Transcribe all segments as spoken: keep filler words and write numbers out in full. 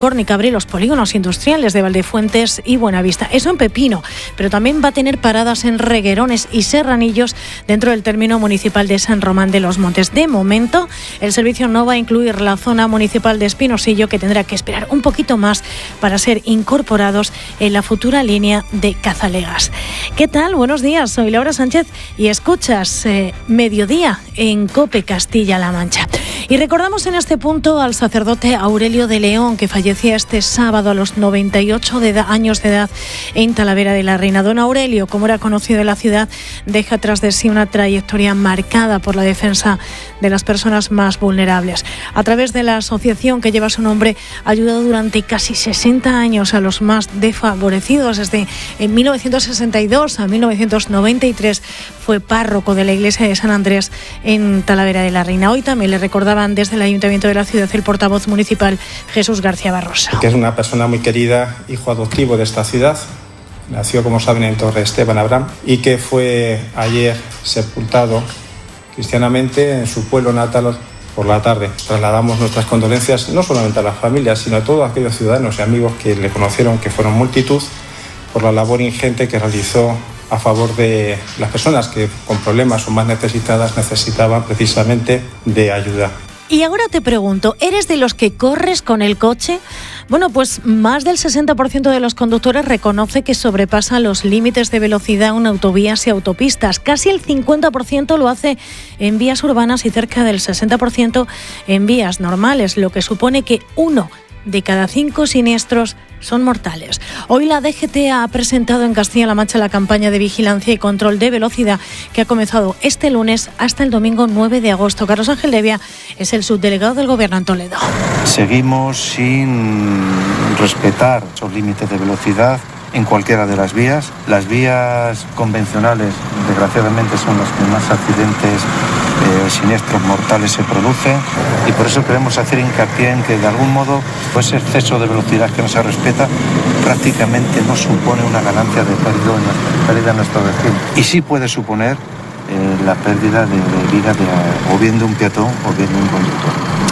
Córnica abre los polígonos industriales de Valdefuentes y Buenavista. Eso en Pepino, pero también va a tener paradas en Reguerones y Serranillos dentro del término municipal de San Román de los Montes. De momento, el servicio no va a incluir la zona municipal de Espinosillo, que tendrá que esperar un poquito más para ser incorporados en la futura línea de Cazalegas. ¿Qué tal? Buenos días, soy Laura Sánchez y escuchas eh, Mediodía en COPE Castilla-La Mancha. Y recordamos en este punto al sacerdote Aurelio de León, que fallecía este sábado a los noventa y ocho de edad, años de edad en Talavera de la Reina. Don Aurelio, como era conocido en la ciudad, deja tras de sí una trayectoria marcada por la defensa de las personas más vulnerables. A través de la asociación que lleva su nombre, ha ayudado durante casi sesenta años a los más desfavorecidos. Desde en mil novecientos sesenta y dos a mil novecientos noventa y tres fue párroco de la iglesia de San Andrés en Talavera de la Reina. Hoy también le recordaban desde el Ayuntamiento de la ciudad el portavoz municipal Jesús García Barrosa. Que es una persona muy querida, hijo adoptivo de esta ciudad. Nació, como saben, en Torre Esteban Abraham y que fue ayer sepultado cristianamente en su pueblo natal por la tarde. Trasladamos nuestras condolencias no solamente a las familias, sino a todos aquellos ciudadanos y amigos que le conocieron, que fueron multitud, por la labor ingente que realizó a favor de las personas que con problemas o más necesitadas necesitaban precisamente de ayuda. Y ahora te pregunto, ¿eres de los que corres con el coche? Bueno, pues más del sesenta por ciento de los conductores reconoce que sobrepasa los límites de velocidad en autovías y autopistas. Casi el cincuenta por ciento lo hace en vías urbanas y cerca del sesenta por ciento en vías normales, lo que supone que uno de cada cinco siniestros son mortales. Hoy la D G T ha presentado en Castilla-La Mancha la campaña de vigilancia y control de velocidad que ha comenzado este lunes hasta el domingo nueve de agosto. Carlos Ángel Levia es el subdelegado del Gobierno en Toledo. Seguimos sin respetar esos límites de velocidad en cualquiera de las vías. Las vías convencionales, desgraciadamente, son las que más accidentes eh, siniestros mortales se producen, y por eso queremos hacer hincapié en que de algún modo pues, ese exceso de velocidad que no se respeta prácticamente no supone una ganancia de pérdida, pérdida en nuestro destino, y sí puede suponer eh, la pérdida de, de vida de, o bien de un peatón o bien de un conductor.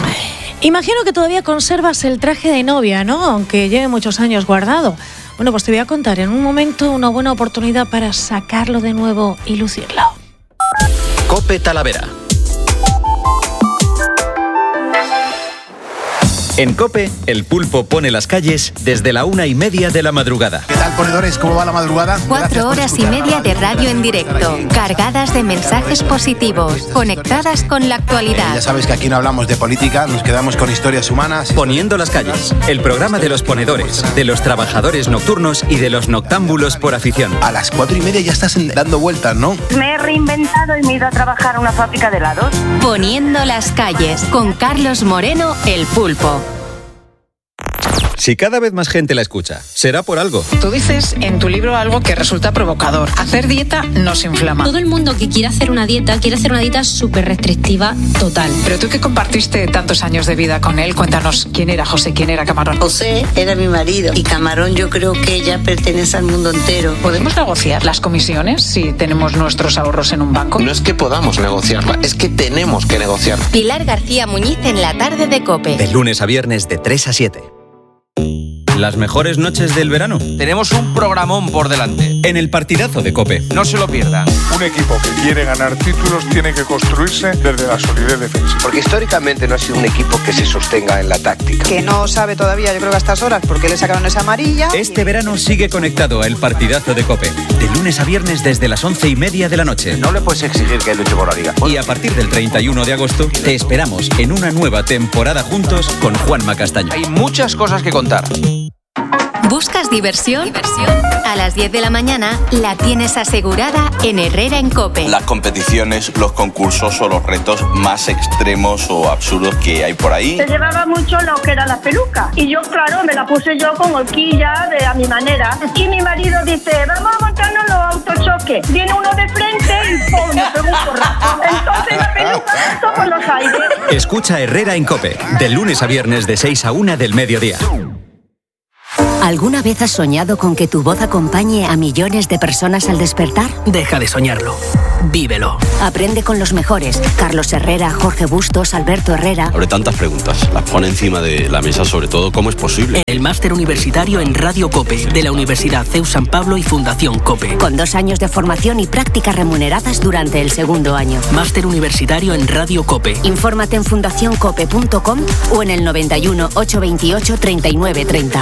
Imagino que todavía conservas el traje de novia, ¿no? Aunque lleve muchos años guardado. Bueno, pues te voy a contar en un momento una buena oportunidad para sacarlo de nuevo y lucirlo. COPE Talavera. En COPE, el pulpo pone las calles desde la una y media de la madrugada. ¿Qué tal, ponedores? ¿Cómo va la madrugada? Cuatro horas y media de radio en directo, cargadas de mensajes positivos, conectadas con la actualidad. Eh, ya sabes que aquí no hablamos de política, nos quedamos con historias humanas. Poniendo las calles, el programa de los ponedores, de los trabajadores nocturnos y de los noctámbulos por afición. A las cuatro y media ya estás dando vueltas, ¿no? Me he reinventado y me he ido a trabajar a una fábrica de helados. Poniendo las calles, con Carlos Moreno, el pulpo. Si cada vez más gente la escucha, será por algo. Tú dices en tu libro algo que resulta provocador. Hacer dieta nos inflama. Todo el mundo que quiere hacer una dieta, quiere hacer una dieta súper restrictiva, total. Pero tú que compartiste tantos años de vida con él, cuéntanos quién era José, quién era Camarón. José era mi marido y Camarón yo creo que ella pertenece al mundo entero. ¿Podemos negociar las comisiones si tenemos nuestros ahorros en un banco? No es que podamos negociarla, es que tenemos que negociar. Pilar García Muñiz en la tarde de COPE. De lunes a viernes de tres a siete. Las mejores noches del verano. Tenemos un programón por delante. En el partidazo de COPE. No se lo pierdan. Un equipo que quiere ganar títulos tiene que construirse desde la solidez defensiva. Porque históricamente no ha sido un equipo que se sostenga en la táctica. Que no sabe todavía, yo creo que a estas horas, porque le sacaron esa amarilla. Este verano sigue conectado a el partidazo de COPE. De lunes a viernes desde las once y media de la noche. No le puedes exigir que luche por la liga. Y a partir del treinta y uno de agosto te esperamos en una nueva temporada juntos con Juanma Castaño. Hay muchas cosas que contar. ¿Buscas diversión? ¿Diversión? A las diez de la mañana la tienes asegurada en Herrera en COPE. Las competiciones, los concursos o los retos más extremos o absurdos que hay por ahí. Se llevaba mucho lo que era la peluca. Y yo, claro, me la puse yo con horquilla de, a mi manera. Y mi marido dice, vamos a montarnos los autochoques. Viene uno de frente y ¡pum! Me pegó un porrazo. Entonces la peluca saltó por los aires. Escucha Herrera en COPE. De lunes a viernes de seis a una del mediodía. ¿Alguna vez has soñado con que tu voz acompañe a millones de personas al despertar? Deja de soñarlo. Vívelo. Aprende con los mejores. Carlos Herrera, Jorge Bustos, Alberto Herrera. Abre tantas preguntas. Las pone encima de la mesa, sobre todo, ¿cómo es posible? El máster universitario en Radio COPE de la Universidad C E U San Pablo y Fundación COPE. Con dos años de formación y prácticas remuneradas durante el segundo año. Máster universitario en Radio COPE. Infórmate en fundación cope punto com o en el noventa y uno, ochocientos veintiocho, treinta y nueve treinta.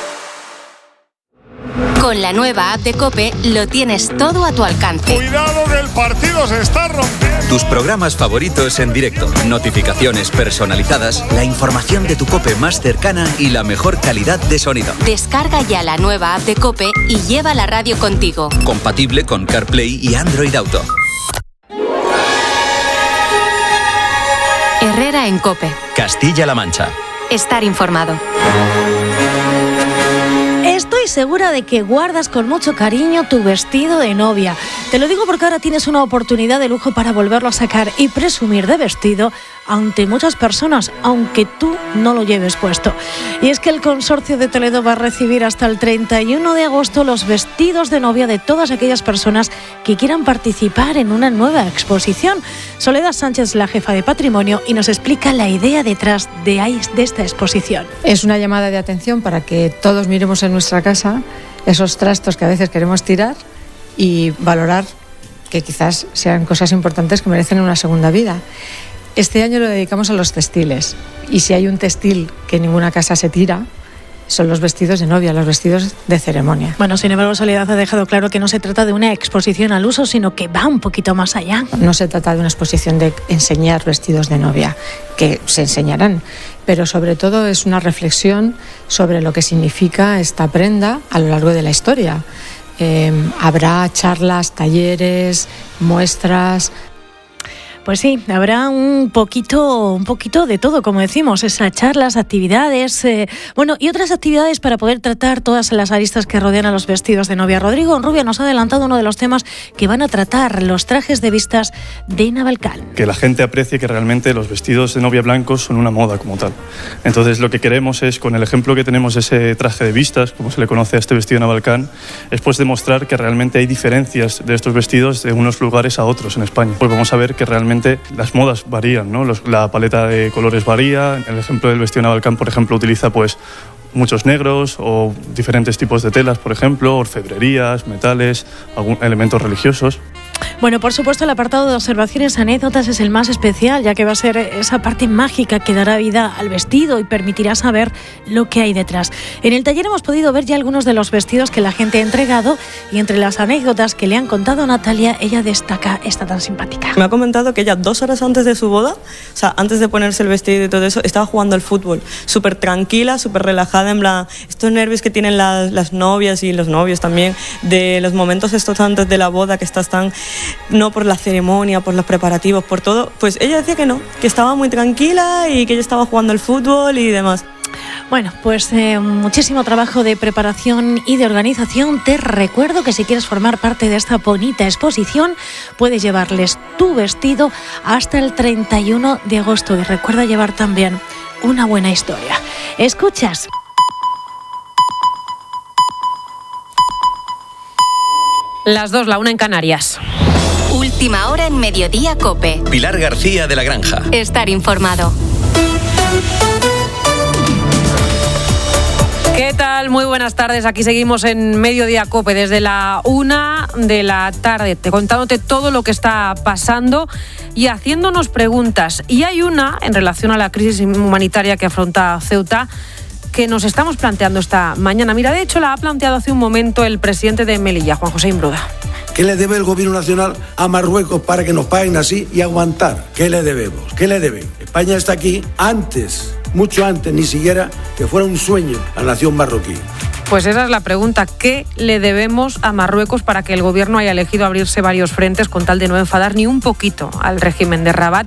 Con la nueva app de COPE lo tienes todo a tu alcance. Cuidado que el partido se está rompiendo. Tus programas favoritos en directo, notificaciones personalizadas, la información de tu COPE más cercana y la mejor calidad de sonido. Descarga ya la nueva app de COPE y lleva la radio contigo. Compatible con CarPlay y Android Auto. Herrera en COPE. Castilla-La Mancha. Estar informado. Estoy segura de que guardas con mucho cariño tu vestido de novia. Te lo digo porque ahora tienes una oportunidad de lujo para volverlo a sacar y presumir de vestido ante muchas personas, aunque tú no lo lleves puesto. Y es que el Consorcio de Toledo va a recibir hasta el treinta y uno de agosto los vestidos de novia de todas aquellas personas que quieran participar en una nueva exposición. Soledad Sánchez, la jefa de patrimonio, y nos explica la idea detrás de, de esta exposición. Es una llamada de atención para que todos miremos en nuestra casa esos trastos que a veces queremos tirar y valorar que quizás sean cosas importantes que merecen una segunda vida. Este año lo dedicamos a los textiles, y si hay un textil que en ninguna casa se tira, son los vestidos de novia, los vestidos de ceremonia. Bueno, sin embargo, Soledad ha dejado claro que no se trata de una exposición al uso, sino que va un poquito más allá. No se trata de una exposición de enseñar vestidos de novia, que se enseñarán, pero sobre todo es una reflexión sobre lo que significa esta prenda a lo largo de la historia. Eh, habrá charlas, talleres, muestras. Pues sí, habrá un poquito, un poquito de todo, como decimos, esas charlas, actividades, eh, bueno, y otras actividades para poder tratar todas las aristas que rodean a los vestidos de novia. Rodrigo Onrubia nos ha adelantado uno de los temas que van a tratar, los trajes de vistas de Navalcán. Que la gente aprecie que realmente los vestidos de novia blancos son una moda como tal. Entonces lo que queremos es, con el ejemplo que tenemos de ese traje de vistas, como se le conoce a este vestido de Navalcán, es pues demostrar que realmente hay diferencias de estos vestidos de unos lugares a otros en España. Pues vamos a ver que realmente las modas varían, ¿no? Los, la paleta de colores varía. El ejemplo del vestido Navalcán, por ejemplo, utiliza pues muchos negros o diferentes tipos de telas, por ejemplo, orfebrerías, metales, algún, elementos religiosos. Bueno, por supuesto, el apartado de observaciones, anécdotas es el más especial, ya que va a ser esa parte mágica que dará vida al vestido y permitirá saber lo que hay detrás. En el taller hemos podido ver ya algunos de los vestidos que la gente ha entregado, y entre las anécdotas que le han contado a Natalia, ella destaca esta tan simpática. Me ha comentado que ella dos horas antes de su boda, o sea, antes de ponerse el vestido y todo eso, estaba jugando al fútbol, súper tranquila, súper relajada, en plan, estos nervios que tienen las, las novias y los novios también, de los momentos estos antes de la boda, que estás tan... no por la ceremonia, por los preparativos, por todo, pues ella decía que no, que estaba muy tranquila y que ella estaba jugando al fútbol y demás. Bueno, pues eh, muchísimo trabajo de preparación y de organización. Te recuerdo que si quieres formar parte de esta bonita exposición, puedes llevarles tu vestido hasta el treinta y uno de agosto, y recuerda llevar también una buena historia. ¿Escuchas? Las dos, la una en Canarias. Última hora en Mediodía COPE. Pilar García de la Granja. Estar informado. ¿Qué tal? Muy buenas tardes. Aquí seguimos en Mediodía COPE desde la una de la tarde, te contándote todo lo que está pasando y haciéndonos preguntas. Y hay una en relación a la crisis humanitaria que afronta Ceuta, que nos estamos planteando esta mañana. Mira, de hecho la ha planteado hace un momento el presidente de Melilla, Juan José Imbruda. ¿Qué le debe el gobierno nacional a Marruecos para que nos paguen así y aguantar? ¿Qué le debemos? ¿Qué le deben? España está aquí antes, mucho antes, ni siquiera que fuera un sueño la nación marroquí. Pues esa es la pregunta. ¿Qué le debemos a Marruecos para que el gobierno haya elegido abrirse varios frentes con tal de no enfadar ni un poquito al régimen de Rabat?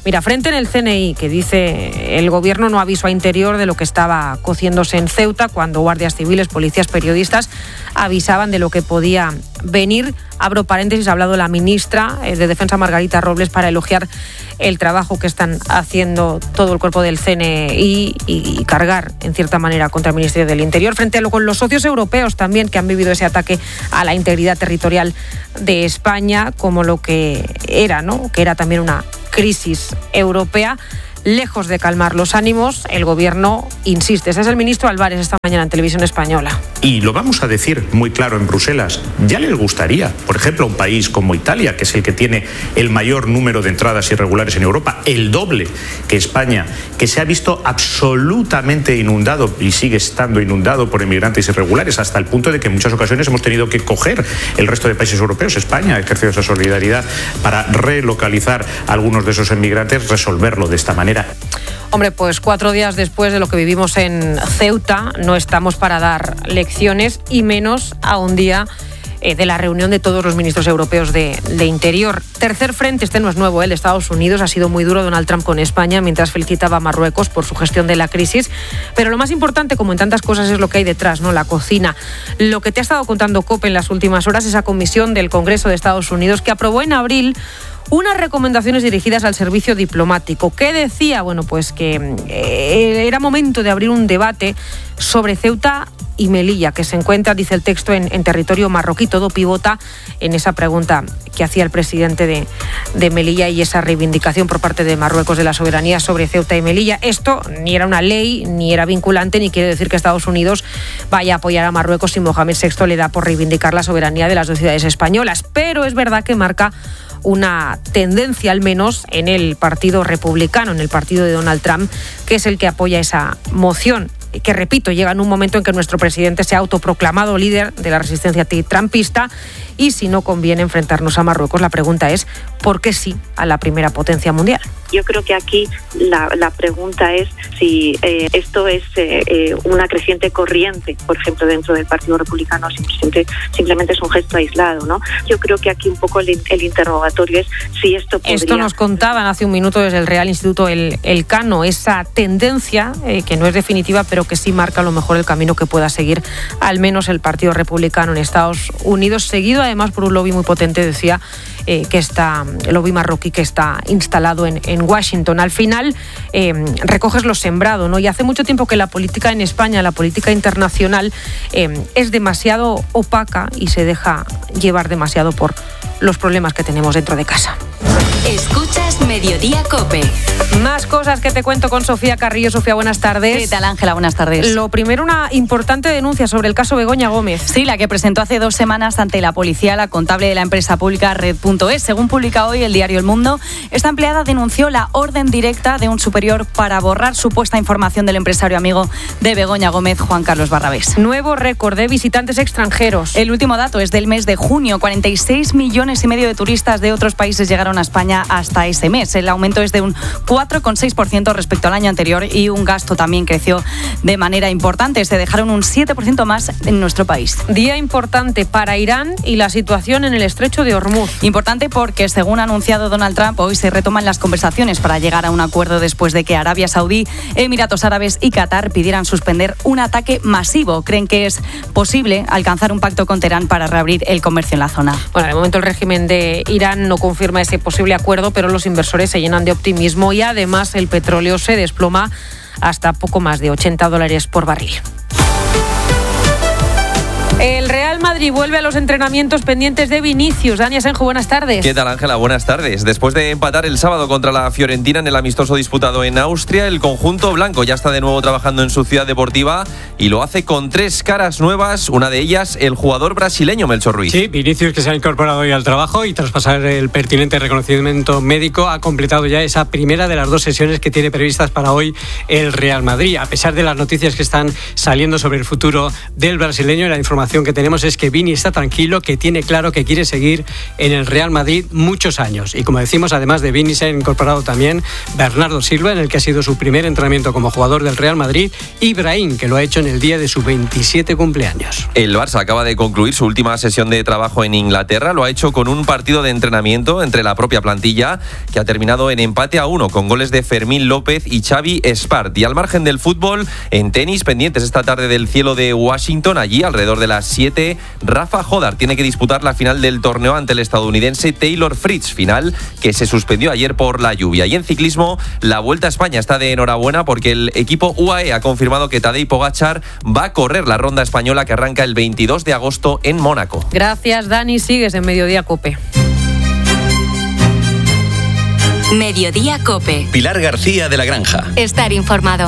Mira, frente en el C N I, que dice el gobierno no avisó a Interior de lo que estaba cociéndose en Ceuta cuando guardias civiles, policías, periodistas avisaban de lo que podía venir. Abro paréntesis, ha hablado la ministra de Defensa, Margarita Robles, para elogiar el trabajo que están haciendo todo el cuerpo del C N I y, y cargar, en cierta manera, contra el Ministerio del Interior, frente a lo con los socios europeos también, que han vivido ese ataque a la integridad territorial de España, como lo que era, ¿no? Que era también una crisis europea. Lejos de calmar los ánimos, el gobierno insiste. Ese es el ministro Álvarez esta mañana en Televisión Española. Y lo vamos a decir muy claro en Bruselas. Ya les gustaría, por ejemplo, a un país como Italia, que es el que tiene el mayor número de entradas irregulares en Europa, el doble que España, que se ha visto absolutamente inundado y sigue estando inundado por inmigrantes irregulares, hasta el punto de que en muchas ocasiones hemos tenido que coger el resto de países europeos. España ha ejercido esa solidaridad para relocalizar a algunos de esos inmigrantes, resolverlo de esta manera. Hombre, pues cuatro días después de lo que vivimos en Ceuta, no estamos para dar lecciones, y menos a un día eh, de la reunión de todos los ministros europeos de, de Interior. Tercer frente, este no es nuevo, el de Estados Unidos. Ha sido muy duro Donald Trump con España, mientras felicitaba a Marruecos por su gestión de la crisis. Pero lo más importante, como en tantas cosas, es lo que hay detrás, ¿no? La cocina. Lo que te ha estado contando COPE en las últimas horas, esa comisión del Congreso de Estados Unidos que aprobó en abril unas recomendaciones dirigidas al servicio diplomático. ¿Qué decía? Bueno, pues que eh, era momento de abrir un debate sobre Ceuta y Melilla, que se encuentra, dice el texto, en, en territorio marroquí. Todo pivota en esa pregunta que hacía el presidente de, de Melilla y esa reivindicación por parte de Marruecos de la soberanía sobre Ceuta y Melilla. Esto ni era una ley, ni era vinculante, ni quiere decir que Estados Unidos vaya a apoyar a Marruecos si Mohamed sexto le da por reivindicar la soberanía de las dos ciudades españolas. Pero es verdad que marca una tendencia, al menos en el Partido Republicano, en el partido de Donald Trump, que es el que apoya esa moción, que, repito, llega en un momento en que nuestro presidente se ha autoproclamado líder de la resistencia trumpista, y si no conviene enfrentarnos a Marruecos, la pregunta es ¿por qué sí a la primera potencia mundial? Yo creo que aquí la, la pregunta es si eh, esto es eh, eh, una creciente corriente, por ejemplo, dentro del Partido Republicano, simplemente, simplemente es un gesto aislado, ¿no? Yo creo que aquí un poco el, el interrogatorio es si esto podría... Esto nos contaban hace un minuto desde el Real Instituto El, Elcano, esa tendencia eh, que no es definitiva, pero que sí marca a lo mejor el camino que pueda seguir al menos el Partido Republicano en Estados Unidos, seguido además por un lobby muy potente, decía, eh, que está, el lobby marroquí que está instalado en, en Washington. Al final eh, recoges lo sembrado, ¿no? Y hace mucho tiempo que la política en España, la política internacional, eh, es demasiado opaca y se deja llevar demasiado por los problemas que tenemos dentro de casa. Escuchas Mediodía COPE. Más cosas que te cuento con Sofía Carrillo. Sofía, buenas tardes. ¿Qué tal, Ángela? Buenas tardes. Lo primero, una importante denuncia sobre el caso Begoña Gómez. Sí, la que presentó hace dos semanas ante la policía la contable de la empresa pública Red punto es. Según publica hoy el diario El Mundo, esta empleada denunció la orden directa de un superior para borrar supuesta información del empresario amigo de Begoña Gómez, Juan Carlos Barrabés. Nuevo récord de visitantes extranjeros. El último dato es del mes de junio. cuarenta y seis millones y medio de turistas de otros países llegaron a España hasta ese mes. El aumento es de un cuatro coma seis por ciento respecto al año anterior, y un gasto también creció de manera importante. Se dejaron un siete por ciento más en nuestro país. Día importante para Irán y la situación en el estrecho de Hormuz. Importante porque, según ha anunciado Donald Trump, hoy se retoman las conversaciones para llegar a un acuerdo después de que Arabia Saudí, Emiratos Árabes y Qatar pidieran suspender un ataque masivo. Creen que es posible alcanzar un pacto con Teherán para reabrir el comercio en la zona. Bueno, de momento el régimen de Irán no confirma ese posible acuerdo, pero los inversores se llenan de optimismo y además el petróleo se desploma hasta poco más de ochenta dólares por barril. El Real Madrid vuelve a los entrenamientos pendientes de Vinicius. Dani Asenjo, buenas tardes. ¿Qué tal, Ángela? Buenas tardes. Después de empatar el sábado contra la Fiorentina en el amistoso disputado en Austria, el conjunto blanco ya está de nuevo trabajando en su ciudad deportiva y lo hace con tres caras nuevas, una de ellas el jugador brasileño Melchor Ruiz. Sí, Vinicius, que se ha incorporado hoy al trabajo y tras pasar el pertinente reconocimiento médico ha completado ya esa primera de las dos sesiones que tiene previstas para hoy el Real Madrid. A pesar de las noticias que están saliendo sobre el futuro del brasileño y la información información que tenemos es que Vini está tranquilo, que tiene claro que quiere seguir en el Real Madrid muchos años. Y como decimos, además de Vini se ha incorporado también Bernardo Silva, en el que ha sido su primer entrenamiento como jugador del Real Madrid, y Brahim, que lo ha hecho en el día de su veintisiete cumpleaños. El Barça acaba de concluir su última sesión de trabajo en Inglaterra. Lo ha hecho con un partido de entrenamiento entre la propia plantilla, que ha terminado en empate a uno, con goles de Fermín López y Xavi Espart. Y al margen del fútbol, en tenis, pendientes esta tarde del cielo de Washington, allí alrededor de las siete, Rafa Jodar tiene que disputar la final del torneo ante el estadounidense Taylor Fritz, final que se suspendió ayer por la lluvia. Y en ciclismo, la Vuelta a España está de enhorabuena porque el equipo U A E ha confirmado que Tadej Pogačar va a correr la ronda española que arranca el veintidós de agosto en Mónaco. Gracias, Dani. Sigues en Mediodía COPE. Mediodía COPE. Pilar García de la Granja. Estar informado.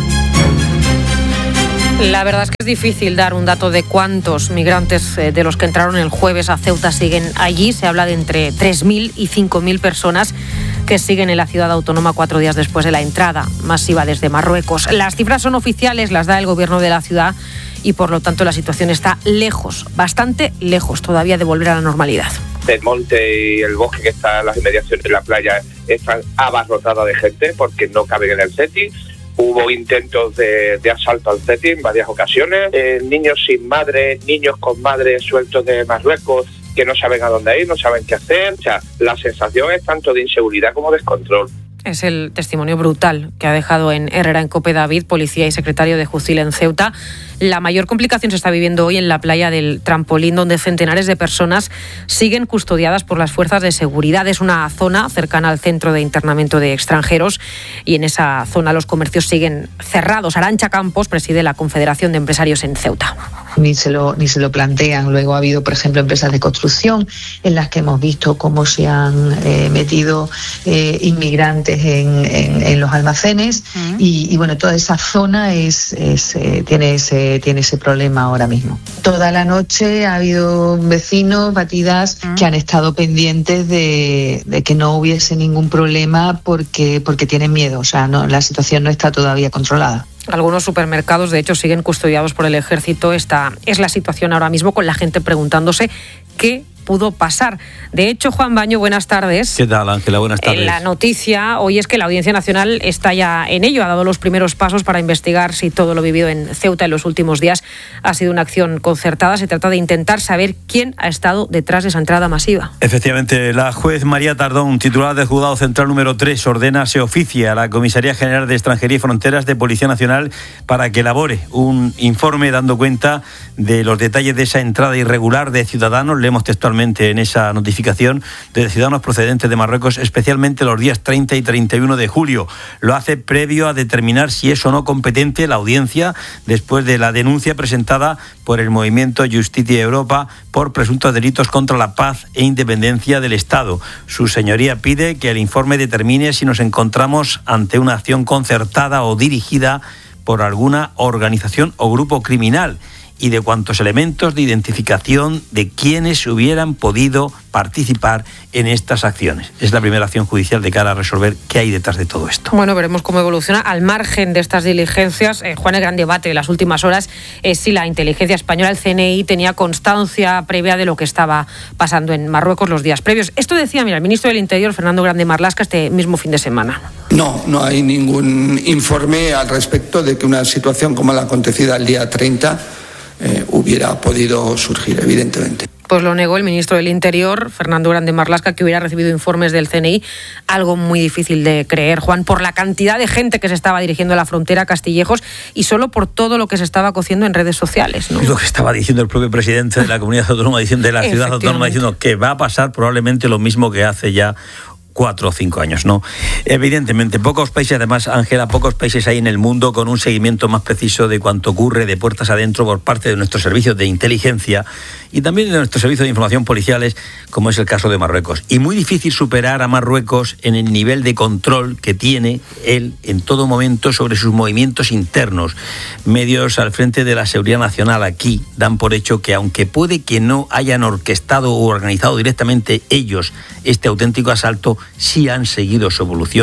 La verdad es que es difícil dar un dato de cuántos migrantes de los que entraron el jueves a Ceuta siguen allí. Se habla de entre tres mil y cinco mil personas que siguen en la ciudad autónoma cuatro días después de la entrada masiva desde Marruecos. Las cifras son oficiales, las da el gobierno de la ciudad y por lo tanto la situación está lejos, bastante lejos todavía de volver a la normalidad. El monte y el bosque que está en las inmediaciones de la playa están abarrotadas de gente porque no caben en el setting. Hubo intentos de, de asalto al setting en varias ocasiones. Eh, niños sin madre, niños con madre sueltos de Marruecos que no saben a dónde ir, no saben qué hacer. O sea, la sensación es tanto de inseguridad como de descontrol. Es el testimonio brutal que ha dejado en Herrera en COPE David, policía y secretario de Jucil en Ceuta. La mayor complicación se está viviendo hoy en la playa del Trampolín, donde centenares de personas siguen custodiadas por las fuerzas de seguridad. Es una zona cercana al centro de internamiento de extranjeros y en esa zona los comercios siguen cerrados. Arantxa Campos preside la Confederación de Empresarios en Ceuta. Ni se lo, ni se lo plantean. Luego ha habido, por ejemplo, empresas de construcción en las que hemos visto cómo se han eh, metido eh, inmigrantes en, en, en los almacenes uh-huh. y, y bueno, toda esa zona es, es eh, tiene ese tiene ese problema ahora mismo. Toda la noche ha habido vecinos, batidas, uh-huh. que han estado pendientes de, de que no hubiese ningún problema porque, porque tienen miedo. O sea, no, la situación no está todavía controlada. Algunos supermercados, de hecho, siguen custodiados por el ejército. Esta es la situación ahora mismo, con la gente preguntándose qué pudo pasar. De hecho, Juan Baño, buenas tardes. ¿Qué tal, Ángela? Buenas tardes. La noticia hoy es que la Audiencia Nacional está ya en ello, ha dado los primeros pasos para investigar si todo lo vivido en Ceuta en los últimos días ha sido una acción concertada. Se trata de intentar saber quién ha estado detrás de esa entrada masiva. Efectivamente, la juez María Tardón, titular del Juzgado Central número tres, ordena se oficie a la Comisaría General de Extranjería y Fronteras de Policía Nacional para que elabore un informe dando cuenta de los detalles de esa entrada irregular de ciudadanos, leemos textualmente en esa notificación, de ciudadanos procedentes de Marruecos, especialmente los días treinta y treinta y uno de julio. Lo hace previo a determinar si es o no competente la audiencia después de la denuncia presentada por el movimiento Justicia Europa por presuntos delitos contra la paz e independencia del Estado. Su señoría pide que el informe determine si nos encontramos ante una acción concertada o dirigida por alguna organización o grupo criminal y de cuantos elementos de identificación de quienes hubieran podido participar en estas acciones. Es la primera acción judicial de cara a resolver qué hay detrás de todo esto. Bueno, veremos cómo evoluciona. Al margen de estas diligencias, eh, Juan, el gran debate de las últimas horas es si la inteligencia española, el C N I, tenía constancia previa de lo que estaba pasando en Marruecos los días previos. Esto decía, mira, el ministro del Interior, Fernando Grande Marlaska, este mismo fin de semana. No, no hay ningún informe al respecto de que una situación como la acontecida el día treinta Eh, hubiera podido surgir, evidentemente. Pues lo negó el ministro del Interior, Fernando Grande Marlaska, que hubiera recibido informes del C N I, algo muy difícil de creer, Juan, por la cantidad de gente que se estaba dirigiendo a la frontera a Castillejos y solo por todo lo que se estaba cociendo en redes sociales, ¿no? Y lo que estaba diciendo el propio presidente de la comunidad autónoma, de la ciudad autónoma, diciendo que va a pasar probablemente lo mismo que hace ya cuatro o cinco años, ¿no? Evidentemente, pocos países, además, Ángela, pocos países hay en el mundo con un seguimiento más preciso de cuanto ocurre de puertas adentro por parte de nuestros servicios de inteligencia y también de nuestros servicios de información policiales, como es el caso de Marruecos. Y muy difícil superar a Marruecos en el nivel de control que tiene él en todo momento sobre sus movimientos internos. Medios al frente de la seguridad nacional aquí dan por hecho que, aunque puede que no hayan orquestado o organizado directamente ellos este auténtico asalto, sí han seguido su evolución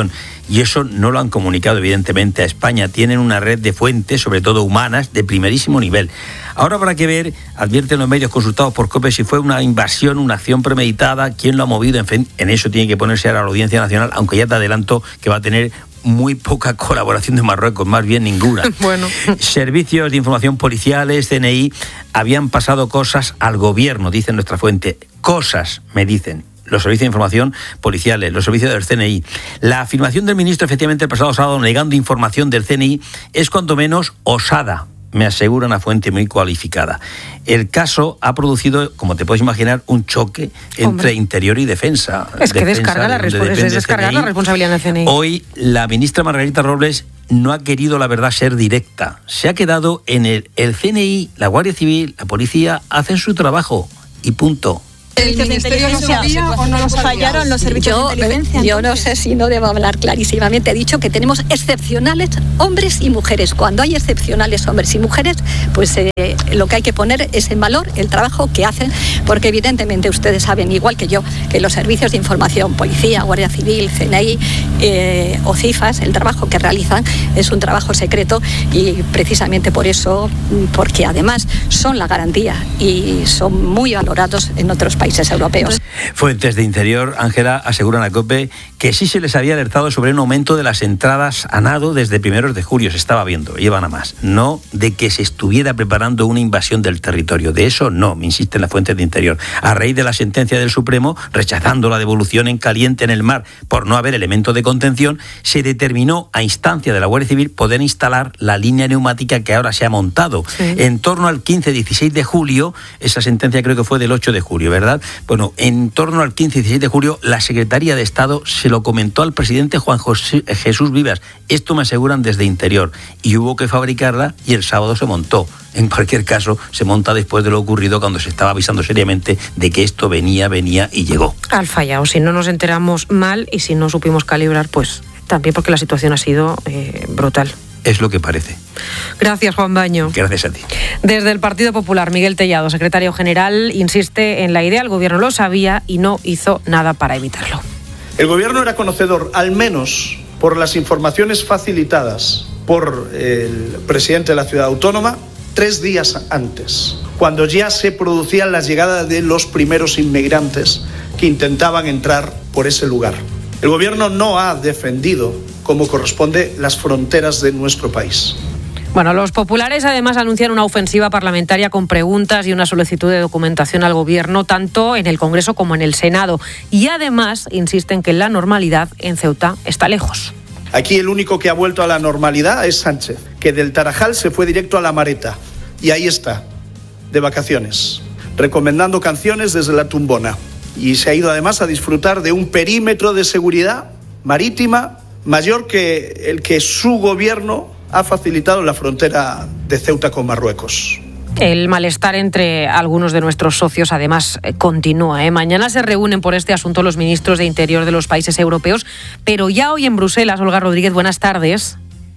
y eso no lo han comunicado evidentemente a España. Tienen una red de fuentes, sobre todo humanas, de primerísimo nivel. Ahora habrá que ver, advierten los medios consultados por COPE, si fue una invasión, una acción premeditada, quién lo ha movido, en fin, en eso tiene que ponerse ahora la Audiencia Nacional, aunque ya te adelanto que va a tener muy poca colaboración de Marruecos, más bien ninguna. Bueno. Servicios de información policiales, C N I, habían pasado cosas al gobierno, dice nuestra fuente. Cosas, me dicen los servicios de información policiales, los servicios del C N I. La afirmación del ministro, efectivamente, el pasado sábado, negando información del C N I, es cuanto menos osada, me asegura una fuente muy cualificada. El caso ha producido, como te puedes imaginar, un choque entre Hombre. Interior y Defensa. Es que defensa descarga la, resp- es descargar la responsabilidad en el C N I. Hoy la ministra Margarita Robles no ha querido, la verdad, ser directa. Se ha quedado en el, el C N I, la Guardia Civil, la policía, hacen su trabajo y punto. ¿El ministerio lo sabía o no lo sabía? ¿Fallaron los servicios yo, de inteligencia? Yo no sé si no debo hablar clarísimamente. He dicho que tenemos excepcionales hombres y mujeres. Cuando hay excepcionales hombres y mujeres, pues eh, lo que hay que poner es en valor el trabajo que hacen, porque evidentemente ustedes saben, igual que yo, que los servicios de información, policía, Guardia Civil, C N I eh, o CIFAS, el trabajo que realizan es un trabajo secreto y precisamente por eso, porque además son la garantía y son muy valorados en otros países. países europeos. Fuentes de Interior, Ángela, aseguran a COPE que sí se les había alertado sobre un aumento de las entradas a nado desde primeros de julio. Se estaba viendo, llevan a más. No de que se estuviera preparando una invasión del territorio. De eso no, me insisten las fuentes de Interior. A raíz de la sentencia del Supremo, rechazando la devolución en caliente en el mar por no haber elementos de contención, se determinó a instancia de la Guardia Civil poder instalar la línea neumática que ahora se ha montado. Sí. En torno al quince dieciséis de julio, esa sentencia creo que fue del ocho de julio, ¿verdad? Bueno, en torno al quince dieciséis de julio, la Secretaría de Estado se lo comentó al presidente Juan José, Jesús Vivas. Esto me aseguran desde Interior. Y hubo que fabricarla y el sábado se montó. En cualquier caso, se monta después de lo ocurrido, cuando se estaba avisando seriamente de que esto venía, venía y llegó. Al fallado. Si no nos enteramos mal y si no supimos calibrar, pues también porque la situación ha sido eh, brutal. Es lo que parece. Gracias, Juan Baño. Gracias a ti. Desde el Partido Popular, Miguel Tellado, secretario general, insiste en la idea. El gobierno lo sabía y no hizo nada para evitarlo. El gobierno era conocedor, al menos por las informaciones facilitadas por el presidente de la ciudad autónoma, tres días antes, cuando ya se producía la llegada de los primeros inmigrantes que intentaban entrar por ese lugar. El gobierno no ha defendido como corresponde las fronteras de nuestro país. Bueno, los populares además anuncian una ofensiva parlamentaria con preguntas y una solicitud de documentación al gobierno, tanto en el Congreso como en el Senado. Y además insisten que la normalidad en Ceuta está lejos. Aquí el único que ha vuelto a la normalidad es Sánchez, que del Tarajal se fue directo a La Mareta. Y ahí está, de vacaciones, recomendando canciones desde la tumbona. Y se ha ido además a disfrutar de un perímetro de seguridad marítima mayor que el que su gobierno ha facilitado en la frontera de Ceuta con Marruecos. El malestar entre algunos de nuestros socios además continúa, ¿eh? Mañana se reúnen por este asunto los ministros de Interior de los países europeos, pero ya hoy en Bruselas, Olga Rodríguez, buenas tardes.